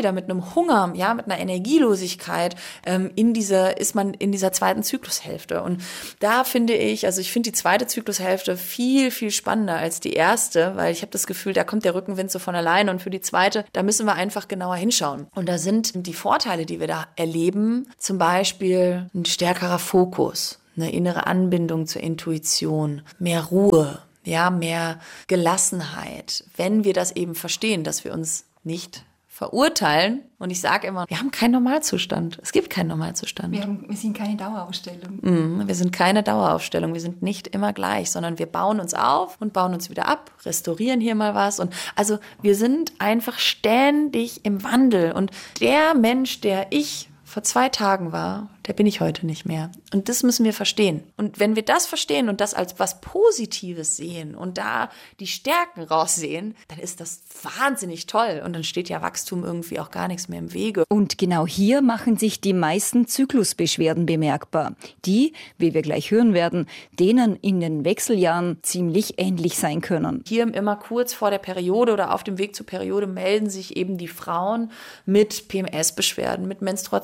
wieder mit einem Hunger, ja, mit einer Energielosigkeit ähm, in dieser, ist man in dieser zweiten Zyklushälfte. Und da finde ich, also ich finde die zweite Zyklushälfte viel, viel spannender als die erste, weil ich habe das Gefühl, da kommt der Rückenwind so von alleine und für die zweite, da müssen wir einfach genauer hinschauen. Und da sind die Vorteile, die wir da erleben, zum Beispiel ein stärkerer Fokus, eine innere Anbindung zur Intuition, mehr Ruhe, ja, mehr Gelassenheit, wenn wir das eben verstehen, dass wir uns nicht verurteilen. Und ich sage immer, wir haben keinen Normalzustand. Es gibt keinen Normalzustand. Wir, haben, wir sind keine Dauerausstellung. Mm, wir sind keine Daueraufstellung. Wir sind nicht immer gleich, sondern wir bauen uns auf und bauen uns wieder ab, restaurieren hier mal was. Und also wir sind einfach ständig im Wandel. Und der Mensch, der ich vor zwei Tagen war, der bin ich heute nicht mehr. Und das müssen wir verstehen. Und wenn wir das verstehen und das als was Positives sehen und da die Stärken raussehen, dann ist das wahnsinnig toll. Und dann steht ja Wachstum irgendwie auch gar nichts mehr im Wege. Und genau hier machen sich die meisten Zyklusbeschwerden bemerkbar, die, wie wir gleich hören werden, denen in den Wechseljahren ziemlich ähnlich sein können. Hier immer kurz vor der Periode oder auf dem Weg zur Periode melden sich eben die Frauen mit P M S-Beschwerden, mit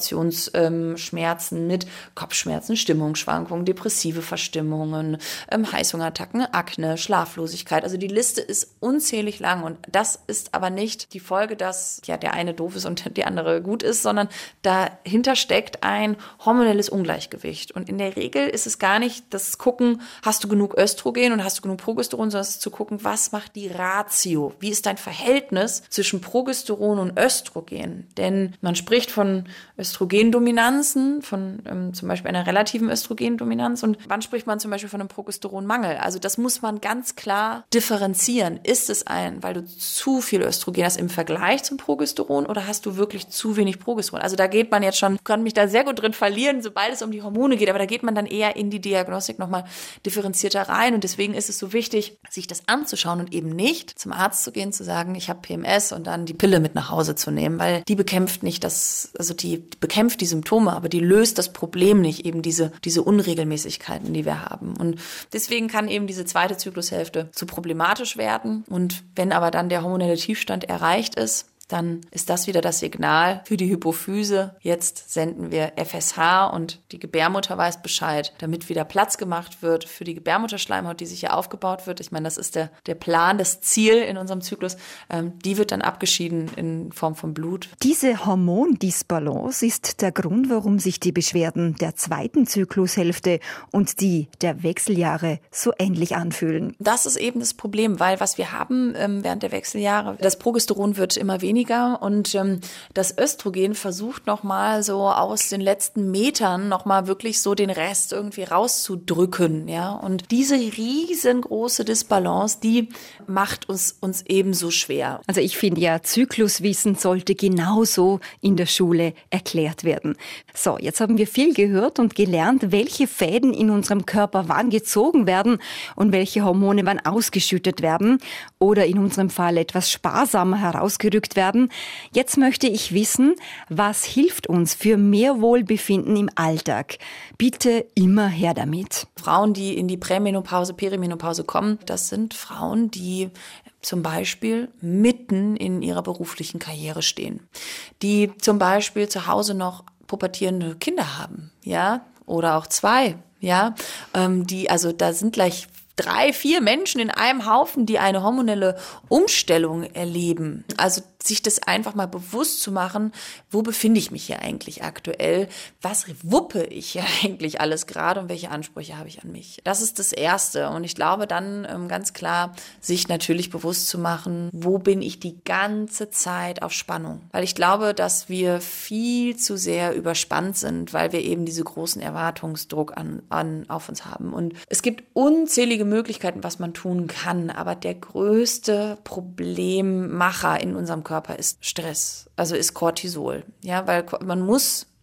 Menstruationsschmerzen, mit Kopfschmerzen, Stimmungsschwankungen, depressive Verstimmungen, ähm, Heißhungerattacken, Akne, Schlaflosigkeit. Also die Liste ist unzählig lang und das ist aber nicht die Folge, dass ja der eine doof ist und die andere gut ist, sondern dahinter steckt ein hormonelles Ungleichgewicht. Und in der Regel ist es gar nicht das Gucken, hast du genug Östrogen und hast du genug Progesteron, sondern es ist zu gucken, was macht die Ratio? Wie ist dein Verhältnis zwischen Progesteron und Östrogen? Denn man spricht von Östrogendominanzen, von ähm, zum Beispiel einer relativen Östrogendominanz. Und wann spricht man zum Beispiel von einem Progesteronmangel? Also das muss man ganz klar differenzieren. Ist es ein, weil du zu viel Östrogen hast im Vergleich zum Progesteron oder hast du wirklich zu wenig Progesteron? Also da geht man jetzt schon, ich kann mich da sehr gut drin verlieren, sobald es um die Hormone geht, aber da geht man dann eher in die Diagnostik nochmal differenzierter rein. Und deswegen ist es so wichtig, sich das anzuschauen und eben nicht zum Arzt zu gehen, zu sagen, ich habe P M S und dann die Pille mit nach Hause zu nehmen, weil die bekämpft nicht das, also die bekämpft die Symptome, aber die löst das Problem nicht, eben diese, diese Unregelmäßigkeiten, die wir haben. Und deswegen kann eben diese zweite Zyklushälfte zu problematisch werden. Und wenn aber dann der hormonelle Tiefstand erreicht ist, dann ist das wieder das Signal für die Hypophyse. Jetzt senden wir F S H und die Gebärmutter weiß Bescheid, damit wieder Platz gemacht wird für die Gebärmutterschleimhaut, die sich hier aufgebaut wird. Ich meine, das ist der, der Plan, das Ziel in unserem Zyklus. Ähm, die wird dann abgeschieden in Form von Blut. Diese Hormondisbalance ist der Grund, warum sich die Beschwerden der zweiten Zyklushälfte und die der Wechseljahre so ähnlich anfühlen. Das ist eben das Problem, weil was wir haben ähm, während der Wechseljahre, das Progesteron wird immer weniger. Und ähm, das Östrogen versucht nochmal so aus den letzten Metern nochmal wirklich so den Rest irgendwie rauszudrücken, ja. Und diese riesengroße Disbalance, die macht uns, uns eben so schwer. Also ich finde ja, Zykluswissen sollte genauso in der Schule erklärt werden. So, jetzt haben wir viel gehört und gelernt, welche Fäden in unserem Körper wann gezogen werden und welche Hormone wann ausgeschüttet werden oder in unserem Fall etwas sparsamer herausgerückt werden. Jetzt möchte ich wissen, was hilft uns für mehr Wohlbefinden im Alltag? Bitte immer her damit. Frauen, die in die Prämenopause, Perimenopause kommen, das sind Frauen, die zum Beispiel mitten in ihrer beruflichen Karriere stehen, die zum Beispiel zu Hause noch pubertierende Kinder haben, ja, oder auch zwei, ja, ähm, die, also da sind gleich drei, vier Menschen in einem Haufen, die eine hormonelle Umstellung erleben. Also sich das einfach mal bewusst zu machen, wo befinde ich mich hier eigentlich aktuell? Was wuppe ich hier eigentlich alles gerade und welche Ansprüche habe ich an mich? Das ist das Erste. Und ich glaube dann ähm, ganz klar, sich natürlich bewusst zu machen, wo bin ich die ganze Zeit auf Spannung? Weil ich glaube, dass wir viel zu sehr überspannt sind, weil wir eben diese großen Erwartungsdruck an, an, auf uns haben. Und es gibt unzählige Möglichkeiten, was man tun kann, aber der größte Problemmacher in unserem Körper ist Stress, also ist Cortisol, ja, weil man muss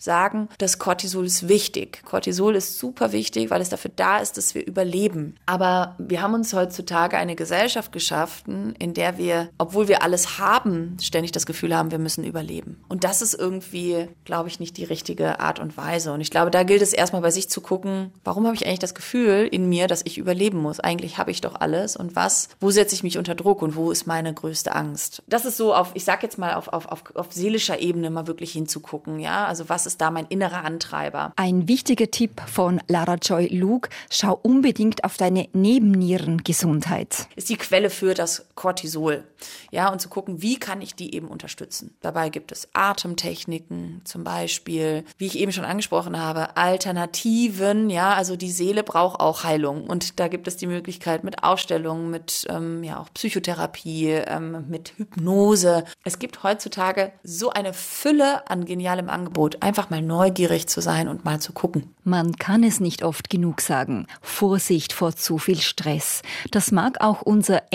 sagen, das Cortisol ist wichtig. Cortisol ist super wichtig, weil es dafür da ist, dass wir überleben. Aber wir haben uns heutzutage eine Gesellschaft geschaffen, in der wir, obwohl wir alles haben, ständig das Gefühl haben, wir müssen überleben. Und das ist irgendwie, glaube ich, nicht die richtige Art und Weise. Und ich glaube, da gilt es erstmal bei sich zu gucken, warum habe ich eigentlich das Gefühl in mir, dass ich überleben muss? Eigentlich habe ich doch alles. Und was, wo setze ich mich unter Druck und wo ist meine größte Angst? Das ist so auf, ich sag jetzt mal, auf, auf, auf, auf seelischer Ebene mal wirklich hinzugucken, ja? Also was ist da mein innerer Antreiber? Ein wichtiger Tipp von Lara Joy Luke: Schau unbedingt auf deine Nebennierengesundheit. Ist die Quelle für das Cortisol, ja? Und zu gucken, wie kann ich die eben unterstützen? Dabei gibt es Atemtechniken zum Beispiel, wie ich eben schon angesprochen habe, Alternativen, ja? Also die Seele braucht auch Heilung und da gibt es die Möglichkeit mit Aufstellungen, mit ähm, ja auch Psychotherapie, ähm, mit Hypnose. Es gibt heutzutage so eine Fülle an genialem Angebot, einfach mal neugierig zu sein und mal zu gucken. Man kann es nicht oft genug sagen. Vorsicht vor zu viel Stress. Das mag auch unser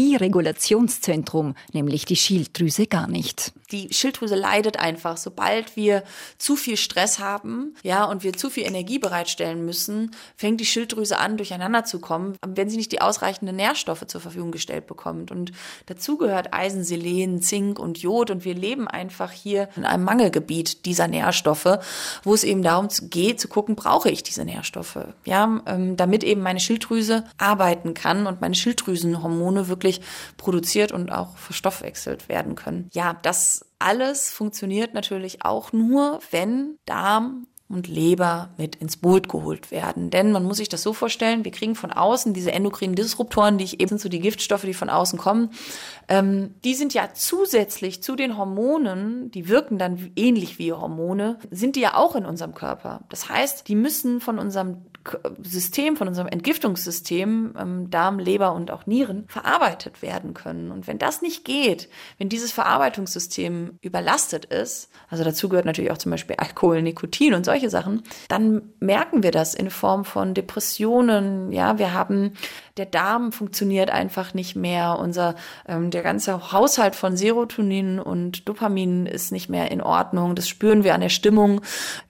Energieregulationszentrum, nämlich die Schilddrüse, gar nicht. Die Schilddrüse leidet einfach, sobald wir zu viel Stress haben, ja, und wir zu viel Energie bereitstellen müssen, fängt die Schilddrüse an, durcheinander zu kommen, wenn sie nicht die ausreichenden Nährstoffe zur Verfügung gestellt bekommt. Und dazu gehört Eisen, Selen, Zink und Jod. Und wir leben einfach hier in einem Mangelgebiet dieser Nährstoffe, wo es eben darum geht, zu gucken, brauche ich diese Nährstoffe, ja, ähm, damit eben meine Schilddrüse arbeiten kann und meine Schilddrüsenhormone wirklich produziert und auch verstoffwechselt werden können. Ja, das alles funktioniert natürlich auch nur, wenn Darm und Leber mit ins Boot geholt werden. Denn man muss sich das so vorstellen, wir kriegen von außen diese endokrinen Disruptoren, die ich eben, sind so die Giftstoffe, die von außen kommen, ähm, die sind ja zusätzlich zu den Hormonen, die wirken dann ähnlich wie Hormone, sind die ja auch in unserem Körper. Das heißt, die müssen von unserem System, von unserem Entgiftungssystem, ähm, Darm, Leber und auch Nieren, verarbeitet werden können. Und wenn das nicht geht, wenn dieses Verarbeitungssystem überlastet ist, also dazu gehört natürlich auch zum Beispiel Alkohol, Nikotin und solche Sachen, dann merken wir das in Form von Depressionen. Ja, wir haben, der Darm funktioniert einfach nicht mehr. Unser, ähm, der ganze Haushalt von Serotonin und Dopamin ist nicht mehr in Ordnung. Das spüren wir an der Stimmung.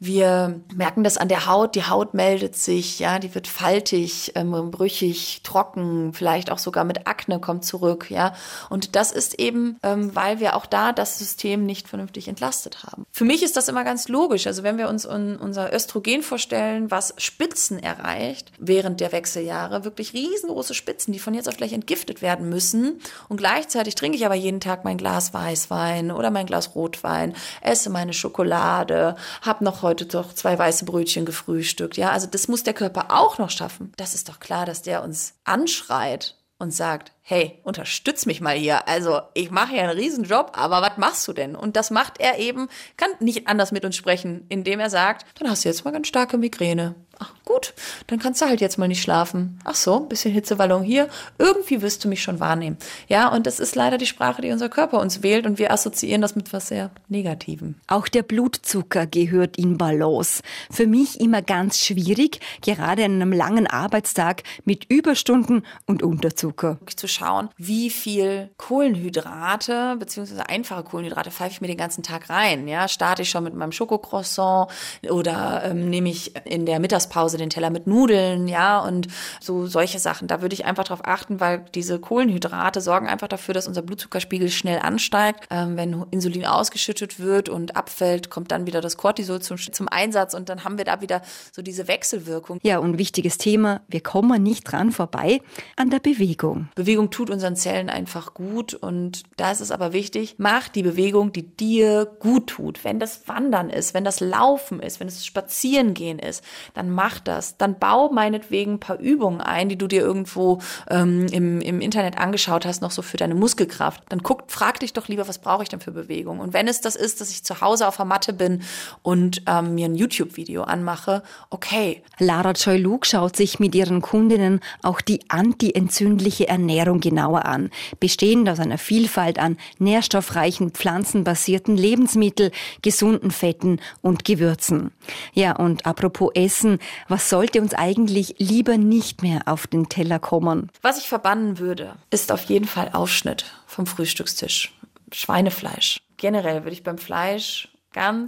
Wir merken das an der Haut. Die Haut meldet sich, ja, die wird faltig, ähm, brüchig, trocken, vielleicht auch sogar mit Akne kommt zurück, ja. Und das ist eben, ähm, weil wir auch da das System nicht vernünftig entlastet haben. Für mich ist das immer ganz logisch. Also wenn wir uns un- unser Östrogen vorstellen, was Spitzen erreicht während der Wechseljahre, wirklich riesengroße Spitzen, die von jetzt auf gleich entgiftet werden müssen. Und gleichzeitig trinke ich aber jeden Tag mein Glas Weißwein oder mein Glas Rotwein, esse meine Schokolade, habe noch heute doch zwei weiße Brötchen gefrühstückt. Ja, also das muss der Körper auch noch schaffen. Das ist doch klar, dass der uns anschreit und sagt, hey, unterstütz mich mal hier. Also ich mache ja einen Riesenjob, aber was machst du denn? Und das macht er eben, kann nicht anders mit uns sprechen, indem er sagt, dann hast du jetzt mal ganz starke Migräne. Ach gut, dann kannst du halt jetzt mal nicht schlafen. Ach so, ein bisschen Hitzewallung hier. Irgendwie wirst du mich schon wahrnehmen. Ja, und das ist leider die Sprache, die unser Körper uns wählt und wir assoziieren das mit was sehr Negativem. Auch der Blutzucker gehört in Balance. Für mich immer ganz schwierig, gerade an einem langen Arbeitstag mit Überstunden und Unterzucker. Zu schauen, wie viel Kohlenhydrate beziehungsweise einfache Kohlenhydrate pfeife ich mir den ganzen Tag rein. Ja, starte ich schon mit meinem Schokocroissant oder ähm, nehme ich in der Mittagspause den Teller mit Nudeln, ja, und so solche Sachen. Da würde ich einfach drauf achten, weil diese Kohlenhydrate sorgen einfach dafür, dass unser Blutzuckerspiegel schnell ansteigt. Ähm, wenn Insulin ausgeschüttet wird und abfällt, kommt dann wieder das Cortisol zum, zum Einsatz und dann haben wir da wieder so diese Wechselwirkung. Ja, und wichtiges Thema, wir kommen nicht dran vorbei, an der Bewegung. Bewegung tut unseren Zellen einfach gut und da ist es aber wichtig, mach die Bewegung, die dir gut tut. Wenn das Wandern ist, wenn das Laufen ist, wenn es Spazierengehen ist, dann mach das. Dann bau meinetwegen ein paar Übungen ein, die du dir irgendwo ähm, im, im Internet angeschaut hast, noch so für deine Muskelkraft. Dann guck, frag dich doch lieber, was brauche ich denn für Bewegung? Und wenn es das ist, dass ich zu Hause auf der Matte bin und ähm, mir ein YouTube-Video anmache, okay. Lara Joy Luke schaut sich mit ihren Kundinnen auch die antientzündliche Ernährung genauer an, bestehend aus einer Vielfalt an nährstoffreichen, pflanzenbasierten Lebensmitteln, gesunden Fetten und Gewürzen. Ja, und apropos Essen, was sollte uns eigentlich lieber nicht mehr auf den Teller kommen? Was ich verbannen würde, ist auf jeden Fall Aufschnitt vom Frühstückstisch. Schweinefleisch. Generell würde ich beim Fleisch ganz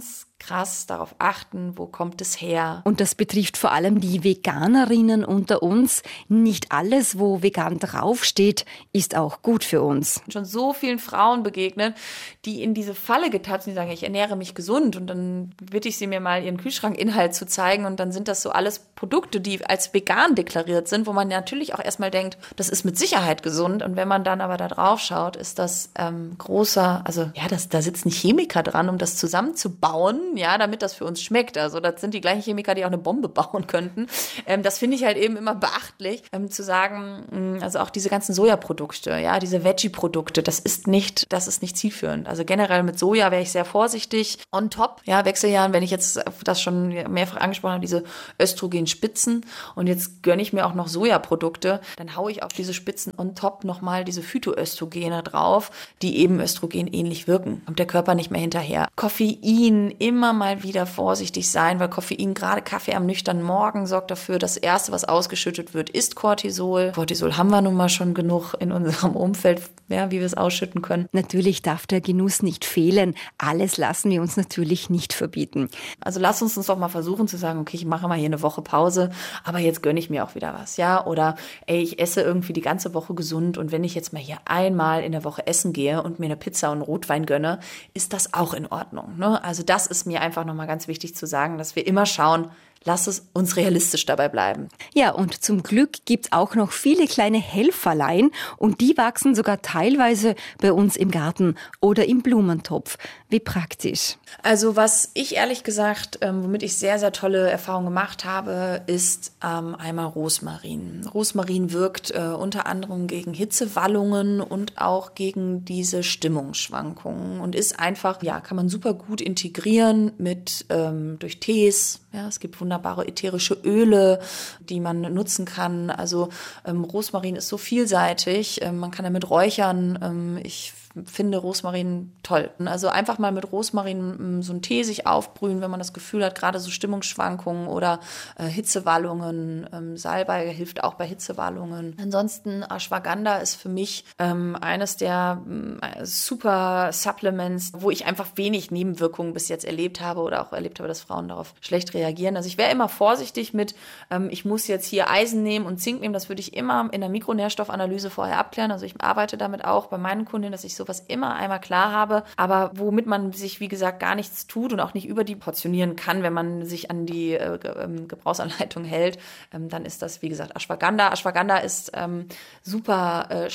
krass darauf achten, wo kommt es her. Und das betrifft vor allem die Veganerinnen unter uns. Nicht alles, wo vegan draufsteht, ist auch gut für uns. Schon so vielen Frauen begegnet, die in diese Falle getappt sind, die sagen, ich ernähre mich gesund und dann bitte ich sie mir mal ihren Kühlschrankinhalt zu zeigen und dann sind das so alles Produkte, die als vegan deklariert sind, wo man natürlich auch erstmal denkt, das ist mit Sicherheit gesund und wenn man dann aber da drauf schaut, ist das ähm, großer, also ja, das, da sitzen Chemiker dran, um das zusammenzubauen, ja, damit das für uns schmeckt. Also das sind die gleichen Chemiker, die auch eine Bombe bauen könnten. Ähm, das finde ich halt eben immer beachtlich, ähm, zu sagen, mh, also auch diese ganzen Sojaprodukte, ja, diese Veggie-Produkte, das ist nicht, das ist nicht zielführend. Also generell mit Soja wäre ich sehr vorsichtig. On top, ja, Wechseljahren, wenn ich jetzt das schon mehrfach angesprochen habe, diese Östrogenspitzen und jetzt gönne ich mir auch noch Sojaprodukte, dann haue ich auf diese Spitzen on top nochmal diese Phytoöstrogene drauf, die eben Östrogen ähnlich wirken. Kommt der Körper nicht mehr hinterher. Koffein, immer mal wieder vorsichtig sein, weil Koffein, gerade Kaffee am nüchternen Morgen, sorgt dafür, das Erste, was ausgeschüttet wird, ist Cortisol. Cortisol haben wir nun mal schon genug in unserem Umfeld, ja, wie wir es ausschütten können. Natürlich darf der Genuss nicht fehlen. Alles lassen wir uns natürlich nicht verbieten. Also lass uns uns doch mal versuchen zu sagen, okay, ich mache mal hier eine Woche Pause, aber jetzt gönne ich mir auch wieder was, ja? Oder ey, ich esse irgendwie die ganze Woche gesund und wenn ich jetzt mal hier einmal in der Woche essen gehe und mir eine Pizza und einen Rotwein gönne, ist das auch in Ordnung, ne? Also das ist mir einfach nochmal ganz wichtig zu sagen, dass wir immer schauen, lass es uns realistisch dabei bleiben. Ja, und zum Glück gibt's auch noch viele kleine Helferlein und die wachsen sogar teilweise bei uns im Garten oder im Blumentopf. Wie praktisch. Also was ich ehrlich gesagt, ähm, womit ich sehr, sehr tolle Erfahrungen gemacht habe, ist ähm, einmal Rosmarin. Rosmarin wirkt äh, unter anderem gegen Hitzewallungen und auch gegen diese Stimmungsschwankungen und ist einfach, ja, kann man super gut integrieren mit ähm, durch Tees. Ja, es gibt wunderbare ätherische Öle, die man nutzen kann. Also ähm, Rosmarin ist so vielseitig. Ähm, man kann damit räuchern. Ähm, ich finde Rosmarin toll. Also einfach mal mit Rosmarin so einen Tee sich aufbrühen, wenn man das Gefühl hat, gerade so Stimmungsschwankungen oder äh, Hitzewallungen. Ähm, Salbei hilft auch bei Hitzewallungen. Ansonsten Ashwagandha ist für mich ähm, eines der äh, super Supplements, wo ich einfach wenig Nebenwirkungen bis jetzt erlebt habe oder auch erlebt habe, dass Frauen darauf schlecht reagieren. Also ich wäre immer vorsichtig mit, ähm, ich muss jetzt hier Eisen nehmen und Zink nehmen. Das würde ich immer in der Mikronährstoffanalyse vorher abklären. Also ich arbeite damit auch bei meinen Kundinnen, dass ich sowas immer einmal klar habe, aber womit man sich, wie gesagt, gar nichts tut und auch nicht über die portionieren kann, wenn man sich an die äh, Gebrauchsanleitung hält, ähm, dann ist das, wie gesagt, Ashwagandha. Ashwagandha ist ähm, super äh,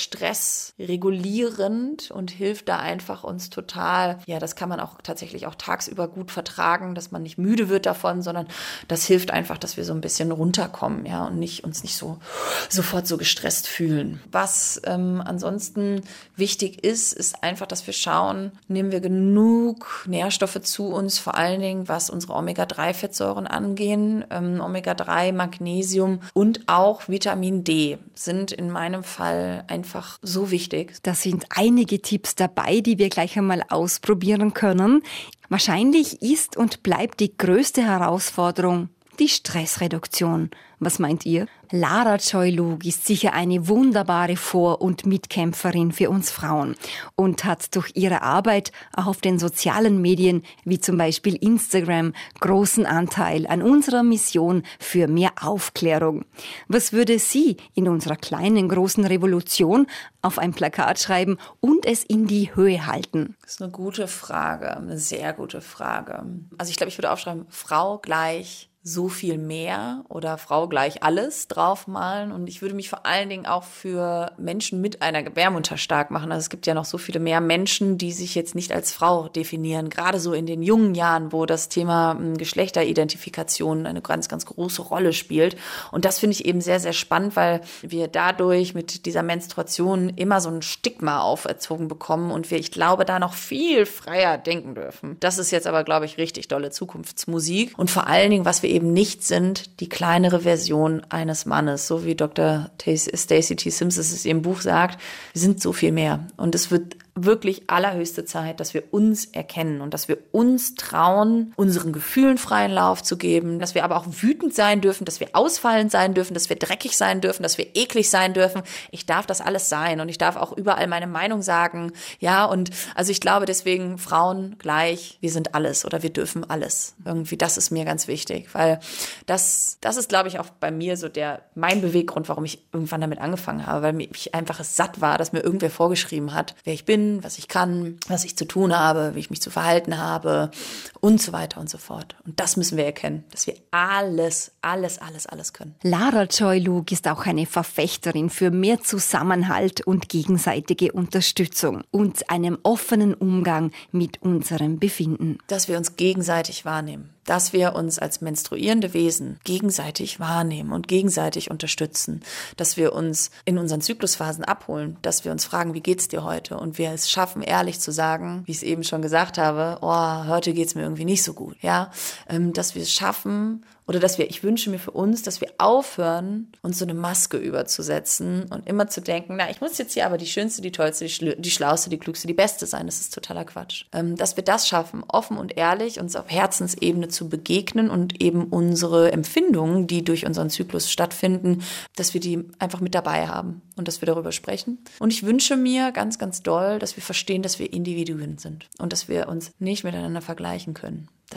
stressregulierend und hilft da einfach uns total. Ja, das kann man auch tatsächlich auch tagsüber gut vertragen, dass man nicht müde wird davon, sondern das hilft einfach, dass wir so ein bisschen runterkommen, ja, und nicht uns nicht so sofort so gestresst fühlen. Was ähm, ansonsten wichtig ist, ist einfach, dass wir schauen, nehmen wir genug Nährstoffe zu uns, vor allen Dingen, was unsere Omega drei Fettsäuren angehen. Ähm, Omega drei, Magnesium und auch Vitamin D sind in meinem Fall einfach so wichtig. Da sind einige Tipps dabei, die wir gleich einmal ausprobieren können. Wahrscheinlich ist und bleibt die größte Herausforderung die Stressreduktion. Was meint ihr? Lara Joy-Lug ist sicher eine wunderbare Vor- und Mitkämpferin für uns Frauen und hat durch ihre Arbeit auch auf den sozialen Medien, wie zum Beispiel Instagram, großen Anteil an unserer Mission für mehr Aufklärung. Was würde sie in unserer kleinen, großen Revolution auf ein Plakat schreiben und es in die Höhe halten? Das ist eine gute Frage, eine sehr gute Frage. Also ich glaube, ich würde aufschreiben, Frau gleich so viel mehr oder Frau gleich alles draufmalen. Und ich würde mich vor allen Dingen auch für Menschen mit einer Gebärmutter stark machen. Also es gibt ja noch so viele mehr Menschen, die sich jetzt nicht als Frau definieren. Gerade so in den jungen Jahren, wo das Thema Geschlechteridentifikation eine ganz, ganz große Rolle spielt. Und das finde ich eben sehr, sehr spannend, weil wir dadurch mit dieser Menstruation immer so ein Stigma auferzogen bekommen und wir, ich glaube, da noch viel freier denken dürfen. Das ist jetzt aber, glaube ich, richtig dolle Zukunftsmusik. Und vor allen Dingen, was wir eben nicht sind, die kleinere Version eines Mannes, so wie Doktor Stacey T. Simpson es in ihrem Buch sagt, wir sind so viel mehr und es wird wirklich allerhöchste Zeit, dass wir uns erkennen und dass wir uns trauen, unseren Gefühlen freien Lauf zu geben, dass wir aber auch wütend sein dürfen, dass wir ausfallend sein dürfen, dass wir dreckig sein dürfen, dass wir eklig sein dürfen. Ich darf das alles sein und ich darf auch überall meine Meinung sagen. Ja, und also ich glaube deswegen Frauen gleich, wir sind alles oder wir dürfen alles. Irgendwie, das ist mir ganz wichtig, weil das, das ist, glaube ich, auch bei mir so der, mein Beweggrund, warum ich irgendwann damit angefangen habe, weil mich einfach es satt war, dass mir irgendwer vorgeschrieben hat, wer ich bin, was ich kann, was ich zu tun habe, wie ich mich zu verhalten habe und so weiter und so fort. Und das müssen wir erkennen, dass wir alles, alles, alles, alles können. Lara Joy-Lueg ist auch eine Verfechterin für mehr Zusammenhalt und gegenseitige Unterstützung und einem offenen Umgang mit unserem Befinden. Dass wir uns gegenseitig wahrnehmen. Dass wir uns als menstruierende Wesen gegenseitig wahrnehmen und gegenseitig unterstützen, dass wir uns in unseren Zyklusphasen abholen, dass wir uns fragen, wie geht's dir heute? Und wir es schaffen, ehrlich zu sagen, wie ich es eben schon gesagt habe, oh, heute geht's mir irgendwie nicht so gut, ja, dass wir es schaffen, oder dass wir, ich wünsche mir für uns, dass wir aufhören, uns so eine Maske überzusetzen und immer zu denken, na, ich muss jetzt hier aber die Schönste, die Tollste, die, Schl- die Schlauste, die Klugste, die Beste sein. Das ist totaler Quatsch. Ähm, dass wir das schaffen, offen und ehrlich uns auf Herzensebene zu begegnen und eben unsere Empfindungen, die durch unseren Zyklus stattfinden, dass wir die einfach mit dabei haben und dass wir darüber sprechen. Und ich wünsche mir ganz, ganz doll, dass wir verstehen, dass wir Individuen sind und dass wir uns nicht miteinander vergleichen können.